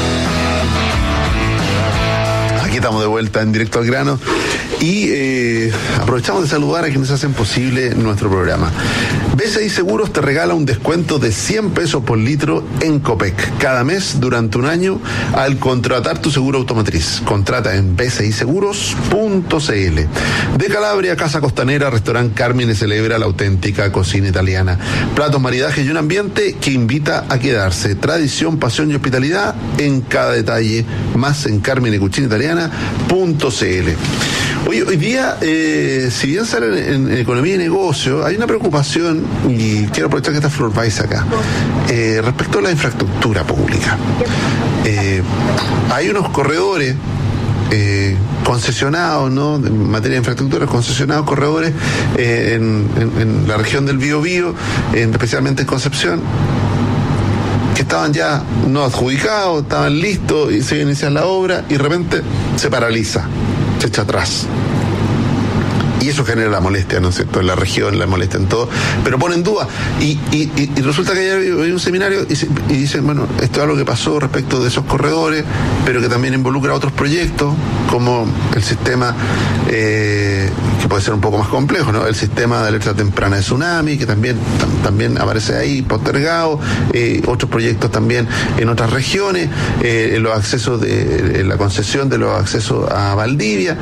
Aquí estamos de vuelta en Directo al Grano y eh, aprovechamos de saludar a quienes hacen posible nuestro programa. B C I Seguros te regala un descuento de cien pesos por litro en Copec cada mes durante un año al contratar tu seguro automotriz. Contrata en b c i seguros punto c l. De Calabria, Casa Costanera, Restaurante Carmine celebra la auténtica cocina italiana. Platos, maridajes y un ambiente que invita a quedarse. Tradición, pasión y hospitalidad en cada detalle. Más en Carmine Cucina Italiana punto c l. Hoy, hoy día, eh, si bien sale en, en economía y negocio, hay una preocupación, y quiero aprovechar que está Flor Weiss acá, eh, respecto a la infraestructura pública. Eh, hay unos corredores eh, concesionados, ¿no? En materia de infraestructura, concesionados corredores eh, en, en, en la región del Biobío, en, especialmente en Concepción, que estaban ya no adjudicados, estaban listos y se iba a iniciar la obra y de repente se paraliza, se echa atrás. Y eso genera la molestia, ¿no es cierto?, en la región, la molestia en todo, pero pone en duda. Y, y, y resulta que hay un seminario y, se, y dicen, bueno, esto es algo que pasó respecto de esos corredores, pero que también involucra otros proyectos, como el sistema, eh, que puede ser un poco más complejo, ¿no?, el sistema de alerta temprana de tsunami, que también, tam, también aparece ahí postergado, eh, otros proyectos también en otras regiones, eh, los accesos de, la concesión de los accesos a Valdivia.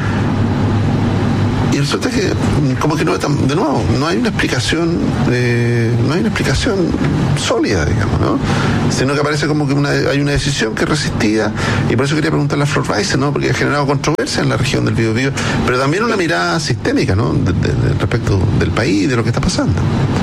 Y resulta que, como que no, de nuevo, no hay una explicación, eh, no hay una explicación sólida, digamos, ¿no? Sino que aparece como que una, hay una decisión que es resistida, y por eso quería preguntarle a Flor Weiss, ¿no?, porque ha generado controversia en la región del Biobío, pero también una mirada sistémica, ¿no?, de, de, de respecto del país, de lo que está pasando.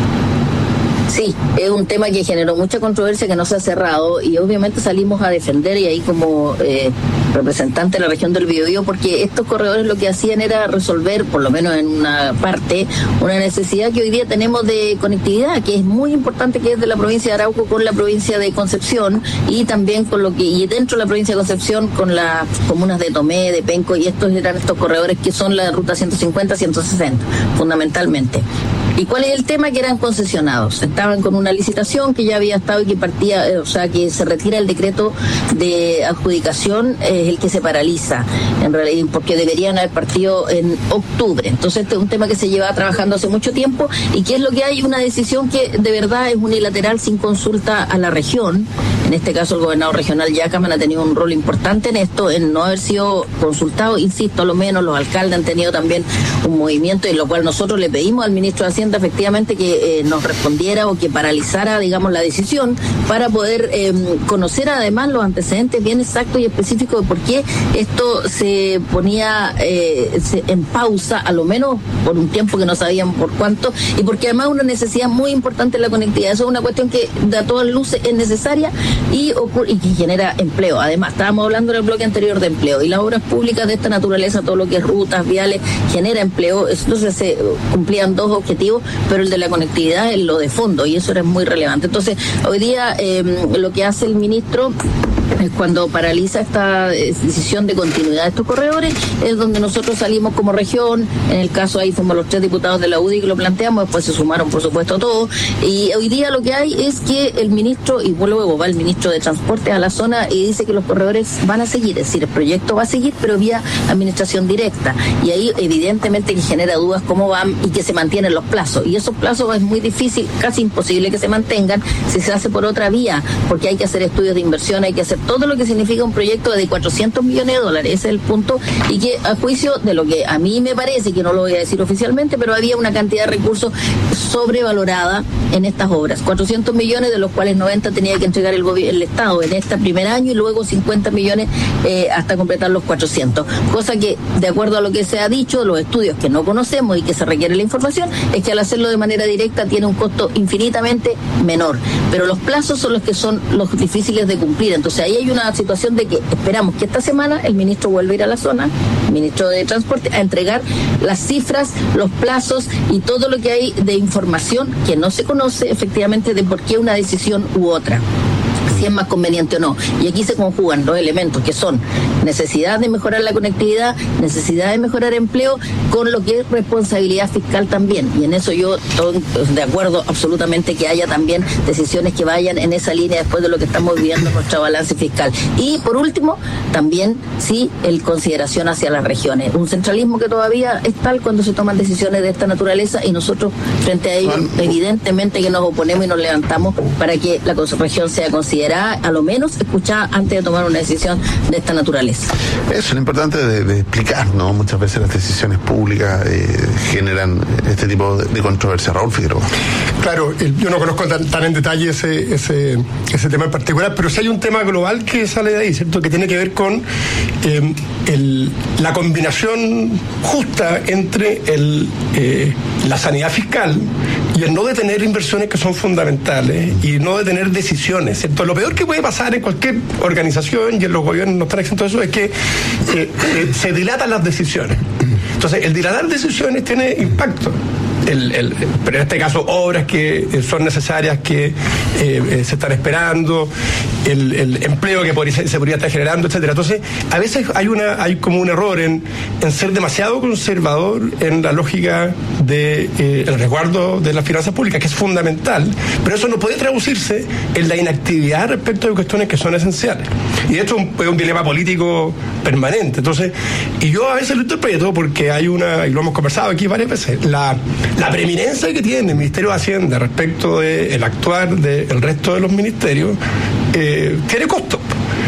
Sí, es un tema que generó mucha controversia, que no se ha cerrado, y obviamente salimos a defender, y ahí como eh, representante de la región del Biobío, porque estos corredores lo que hacían era resolver, por lo menos en una parte, una necesidad que hoy día tenemos de conectividad, que es muy importante, que es de la provincia de Arauco con la provincia de Concepción, y también con lo que, y dentro de la provincia de Concepción con las comunas de Tomé, de Penco, y estos eran estos corredores que son la ruta ciento cincuenta, ciento sesenta, fundamentalmente. ¿Y cuál es el tema? Que eran concesionados. Estaban con una licitación que ya había estado y que partía, eh, o sea, que se retira el decreto de adjudicación, es eh, el que se paraliza, en realidad, porque deberían haber partido en octubre. Entonces, este es un tema que se lleva trabajando hace mucho tiempo, y que es lo que hay, una decisión que de verdad es unilateral, sin consulta a la región. En este caso, el gobernador regional Yacaman ha tenido un rol importante en esto, en no haber sido consultado. Insisto, a lo menos los alcaldes han tenido también un movimiento, en lo cual nosotros le pedimos al ministro de Hacienda efectivamente que eh, nos respondiera o que paralizara, digamos, la decisión, para poder eh, conocer además los antecedentes bien exactos y específicos de por qué esto se ponía eh, se, en pausa, a lo menos por un tiempo que no sabían por cuánto, y porque además una necesidad muy importante en la conectividad. Eso es una cuestión que a todas luces es necesaria y, ocurre, y que genera empleo. Además, estábamos hablando en el bloque anterior de empleo, y las obras públicas de esta naturaleza, todo lo que es rutas, viales, genera empleo. Entonces se cumplían dos objetivos, pero el de la conectividad es lo de fondo, y eso era muy relevante. Entonces, hoy día eh, lo que hace el ministro es, cuando paraliza esta decisión de continuidad de estos corredores, es donde nosotros salimos como región. En el caso ahí fuimos los tres diputados de la U D I que lo planteamos, después se sumaron por supuesto todos, y hoy día lo que hay es que el ministro, y luego va el ministro de Transporte a la zona y dice que los corredores van a seguir, es decir, el proyecto va a seguir, pero vía administración directa, y ahí evidentemente que genera dudas cómo van y que se mantienen los plazos, y esos plazos es muy difícil, casi imposible que se mantengan si se hace por otra vía, porque hay que hacer estudios de inversión, hay que hacer todo lo que significa un proyecto de cuatrocientos millones de dólares, ese es el punto, y que a juicio de lo que a mí me parece, que no lo voy a decir oficialmente, pero había una cantidad de recursos sobrevalorada en estas obras, cuatrocientos millones, de los cuales noventa tenía que entregar el, el Estado en este primer año, y luego cincuenta millones eh, hasta completar los cuatrocientos, cosa que, de acuerdo a lo que se ha dicho, los estudios que no conocemos y que se requiere la información, es que al hacerlo de manera directa tiene un costo infinitamente menor, pero los plazos son los que son los difíciles de cumplir. Entonces ahí hay una situación de que esperamos que esta semana el ministro vuelva a ir a la zona, el ministro de Transporte, a entregar las cifras, los plazos y todo lo que hay de información que no se conoce efectivamente de por qué una decisión u otra, si es más conveniente o no. Y aquí se conjugan dos elementos que son necesidad de mejorar la conectividad, necesidad de mejorar empleo, con lo que es responsabilidad fiscal también. Y en eso yo estoy de acuerdo absolutamente que haya también decisiones que vayan en esa línea después de lo que estamos viviendo en nuestro balance fiscal. Y por último, también sí, el consideración hacia las regiones. Un centralismo que todavía es tal cuando se toman decisiones de esta naturaleza, y nosotros frente a ello evidentemente que nos oponemos y nos levantamos para que la región sea considerada, a lo menos escuchada, antes de tomar una decisión de esta naturaleza. Eso es lo importante de, de explicar, ¿no? Muchas veces las decisiones públicas eh, generan este tipo de, de controversia. Raúl Figueroa. Claro, el, yo no conozco tan, tan en detalle ese, ese, ese tema en particular, pero sí hay un tema global que sale de ahí, ¿cierto? Que tiene que ver con eh, el, la combinación justa entre el, eh, la sanidad fiscal y el no detener inversiones que son fundamentales y no detener decisiones, ¿cierto? Lo peor que puede pasar en cualquier organización, y en los gobiernos no están exentos de eso, es que eh, eh, se dilatan las decisiones. Entonces, el dilatar decisiones tiene impacto el, el, pero en este caso obras que son necesarias, que eh, eh, se están esperando, el, el empleo que podría, se podría estar generando, etcétera. Entonces, a veces hay una hay como un error en, en ser demasiado conservador en la lógica de eh, el resguardo de las finanzas públicas, que es fundamental, pero eso no puede traducirse en la inactividad respecto de cuestiones que son esenciales. Y esto es un, es un dilema político permanente. Entonces, y yo a veces lo interpreto porque hay una, y lo hemos conversado aquí varias veces, la, la preeminencia que tiene el Ministerio de Hacienda respecto del actuar del resto de los ministerios, eh, tiene costo.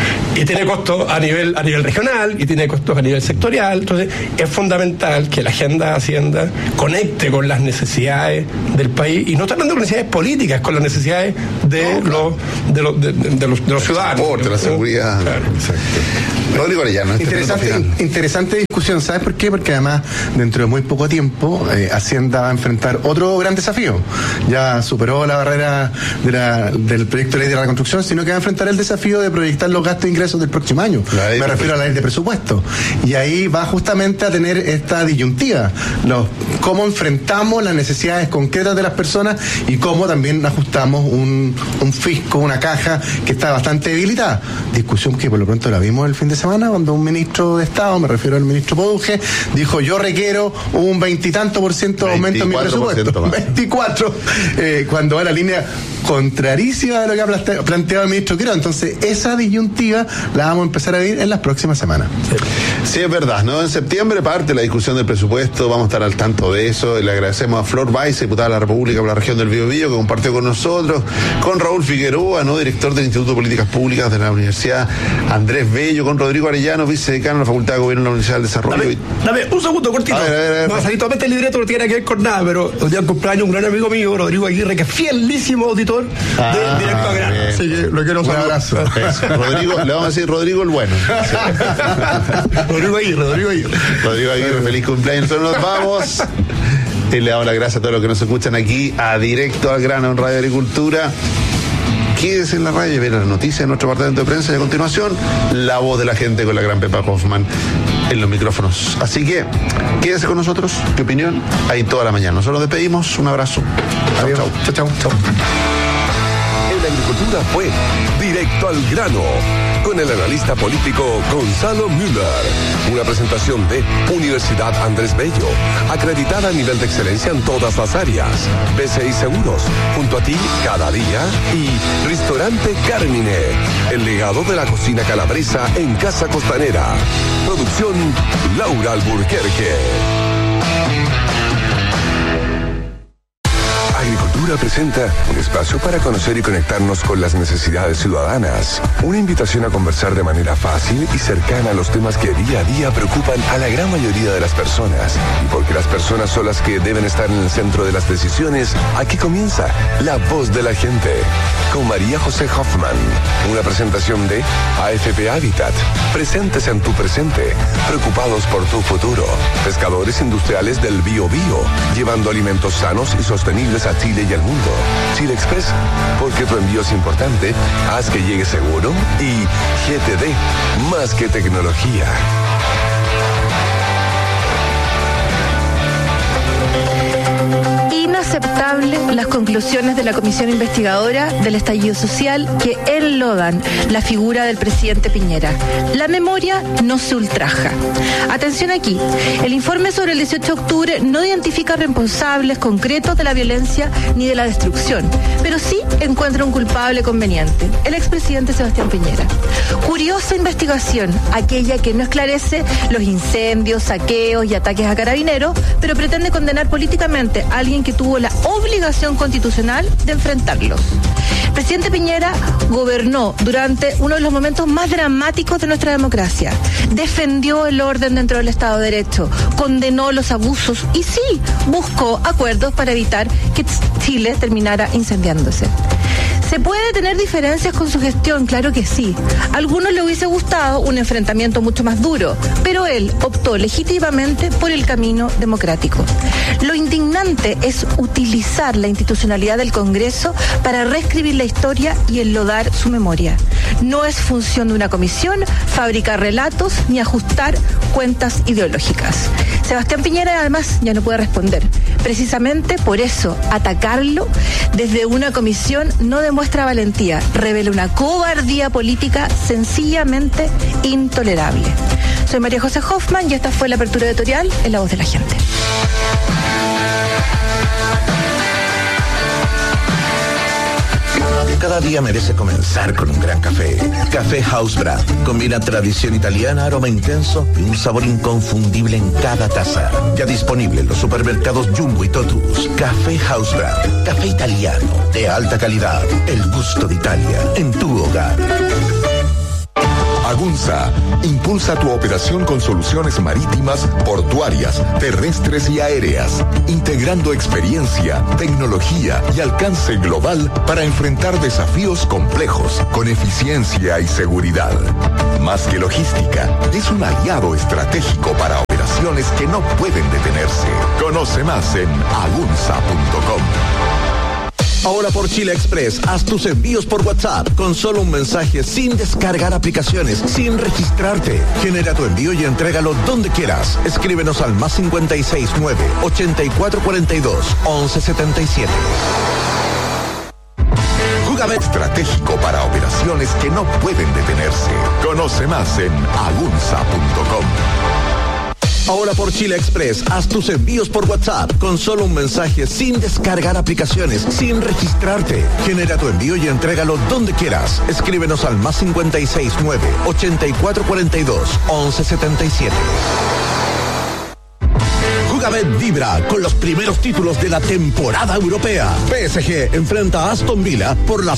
Y tiene costos a nivel a nivel regional y tiene costos a nivel sectorial. Entonces es fundamental que la agenda de Hacienda conecte con las necesidades del país, y no está hablando de necesidades políticas, con las necesidades de no, claro. los de los de, de los, de los ciudadanos, el transporte, la seguridad. Claro. Exacto. Rodrigo Arellano, este interesante, interesante discusión, ¿sabes por qué? Porque además dentro de muy poco tiempo eh, Hacienda va a enfrentar otro gran desafío. Ya superó la barrera de la, del proyecto de ley de la reconstrucción, sino que va a enfrentar el desafío de proyectar los gastos e ingresos del próximo año. Me refiero a la ley de presupuesto. Y ahí va justamente a tener esta disyuntiva, los, cómo enfrentamos las necesidades concretas de las personas y cómo también ajustamos un, un fisco, una caja que está bastante debilitada. Discusión que por lo pronto la vimos el fin de semana cuando un ministro de Estado, me refiero al ministro Poduje, dijo: yo requiero un veintitanto por ciento de aumento en mi presupuesto. veinticuatro, eh, cuando va la línea contrarísima de lo que ha planteado el ministro Quiroga. Entonces esa disyuntiva la vamos a empezar a vivir en las próximas semanas. Sí, es verdad, ¿no? En septiembre parte la discusión del presupuesto, vamos a estar al tanto de eso. Le agradecemos a Flor Báez, diputada de la República por la región del Biobío, que compartió con nosotros, con Raúl Figueroa, ¿no? Director del Instituto de Políticas Públicas de la Universidad Andrés Bello, con Rodrigo Arellano, vicedecano de la Facultad de Gobierno de la Universidad del Desarrollo. Dame, dame un segundo cortito. A ver, a ver, a ver. No va a salir totalmente el libreto, no tiene que ver con nada, pero el día del cumpleaños un gran amigo mío, Rodrigo Aguirre, que es fielísimo auditor ah, de Directo a Grano. Así que lo quiero saludar. Rodrigo, le vamos a decir Rodrigo el bueno. Rodrigo Aguirre, Rodrigo Aguirre. Rodrigo Aguirre, feliz cumpleaños. Nosotros nos vamos. Y le damos las gracias a todos los que nos escuchan aquí a Directo al Grano en Radio Agricultura. Quédese en la radio y ver las noticias de nuestro departamento de prensa, y a continuación la voz de la gente con la gran Pepa Hoffman en los micrófonos. Así que quédese con nosotros. ¿Qué opinión? Ahí toda la mañana. Nosotros nos despedimos. Un abrazo. Adiós. Chau, chau, chau. En la agricultura fue Directo al Grano, con el analista político Gonzalo Müller. Una presentación de Universidad Andrés Bello, acreditada a nivel de excelencia en todas las áreas. B C I Seguros, junto a ti cada día. Y Restaurante Carmine, el legado de la cocina calabresa en Casa Costanera. Producción Laura Alburquerque. Agricultura presenta un espacio para conocer y conectarnos con las necesidades ciudadanas. Una invitación a conversar de manera fácil y cercana a los temas que día a día preocupan a la gran mayoría de las personas. Y porque las personas son las que deben estar en el centro de las decisiones, aquí comienza La Voz de la Gente, con María José Hoffman. Una presentación de A F P Habitat. Presentes en tu presente, preocupados por tu futuro. Pescadores industriales del Bio Bio, llevando alimentos sanos y sostenibles a Chile y al mundo. Chile Express, porque tu envío es importante, haz que llegue seguro. Y G T D, más que tecnología. Inaceptable las conclusiones de la comisión investigadora del estallido social que enlodan la figura del presidente Piñera. La memoria no se ultraja. Atención aquí, el informe sobre el dieciocho de octubre no identifica responsables concretos de la violencia ni de la destrucción, pero sí encuentra un culpable conveniente, el expresidente Sebastián Piñera. Curiosa investigación, aquella que no esclarece los incendios, saqueos y ataques a carabineros, pero pretende condenar políticamente a alguien que tuvo la obligación constitucional de enfrentarlos. El presidente Piñera gobernó durante uno de los momentos más dramáticos de nuestra democracia. Defendió el orden dentro del Estado de Derecho, condenó los abusos y sí, buscó acuerdos para evitar que Chile terminara incendiándose. ¿Se puede tener diferencias con su gestión? Claro que sí. A algunos le hubiese gustado un enfrentamiento mucho más duro, pero él optó legítimamente por el camino democrático. Lo indignante repugnante es utilizar la institucionalidad del Congreso para reescribir la historia y enlodar su memoria. No es función de una comisión fabricar relatos ni ajustar cuentas ideológicas. Sebastián Piñera además ya no puede responder. Precisamente por eso, atacarlo desde una comisión no demuestra valentía, revela una cobardía política sencillamente intolerable. Soy María José Hoffman y esta fue la apertura editorial en La Voz de la Gente. Cada día merece comenzar con un gran café. Café House Brand. Combina tradición italiana, aroma intenso y un sabor inconfundible en cada taza. Ya disponible en los supermercados Jumbo y Totus. Café House Brand. Café italiano de alta calidad. El gusto de Italia en tu hogar. Agunza impulsa tu operación con soluciones marítimas, portuarias, terrestres y aéreas, integrando experiencia, tecnología y alcance global para enfrentar desafíos complejos con eficiencia y seguridad. Más que logística, es un aliado estratégico para operaciones que no pueden detenerse. Conoce más en agunza punto com. Ahora por Chile Express, haz tus envíos por WhatsApp con solo un mensaje, sin descargar aplicaciones, sin registrarte. Genera tu envío y entrégalo donde quieras. Escríbenos al más cincuenta y seis nueve, ochenta y cuatro cuarenta y dos, once setenta y siete. Jugabet, estratégico para operaciones que no pueden detenerse. Conoce más en agunza punto com. Ahora por Chile Express, haz tus envíos por WhatsApp con solo un mensaje, sin descargar aplicaciones, sin registrarte. Genera tu envío y entrégalo donde quieras. Escríbenos al más cincuenta y seis nueve, ochenta y cuatro cuarenta y dos, once setenta y siete. Jugabet vibra con los primeros títulos de la temporada europea. P S G enfrenta a Aston Villa por la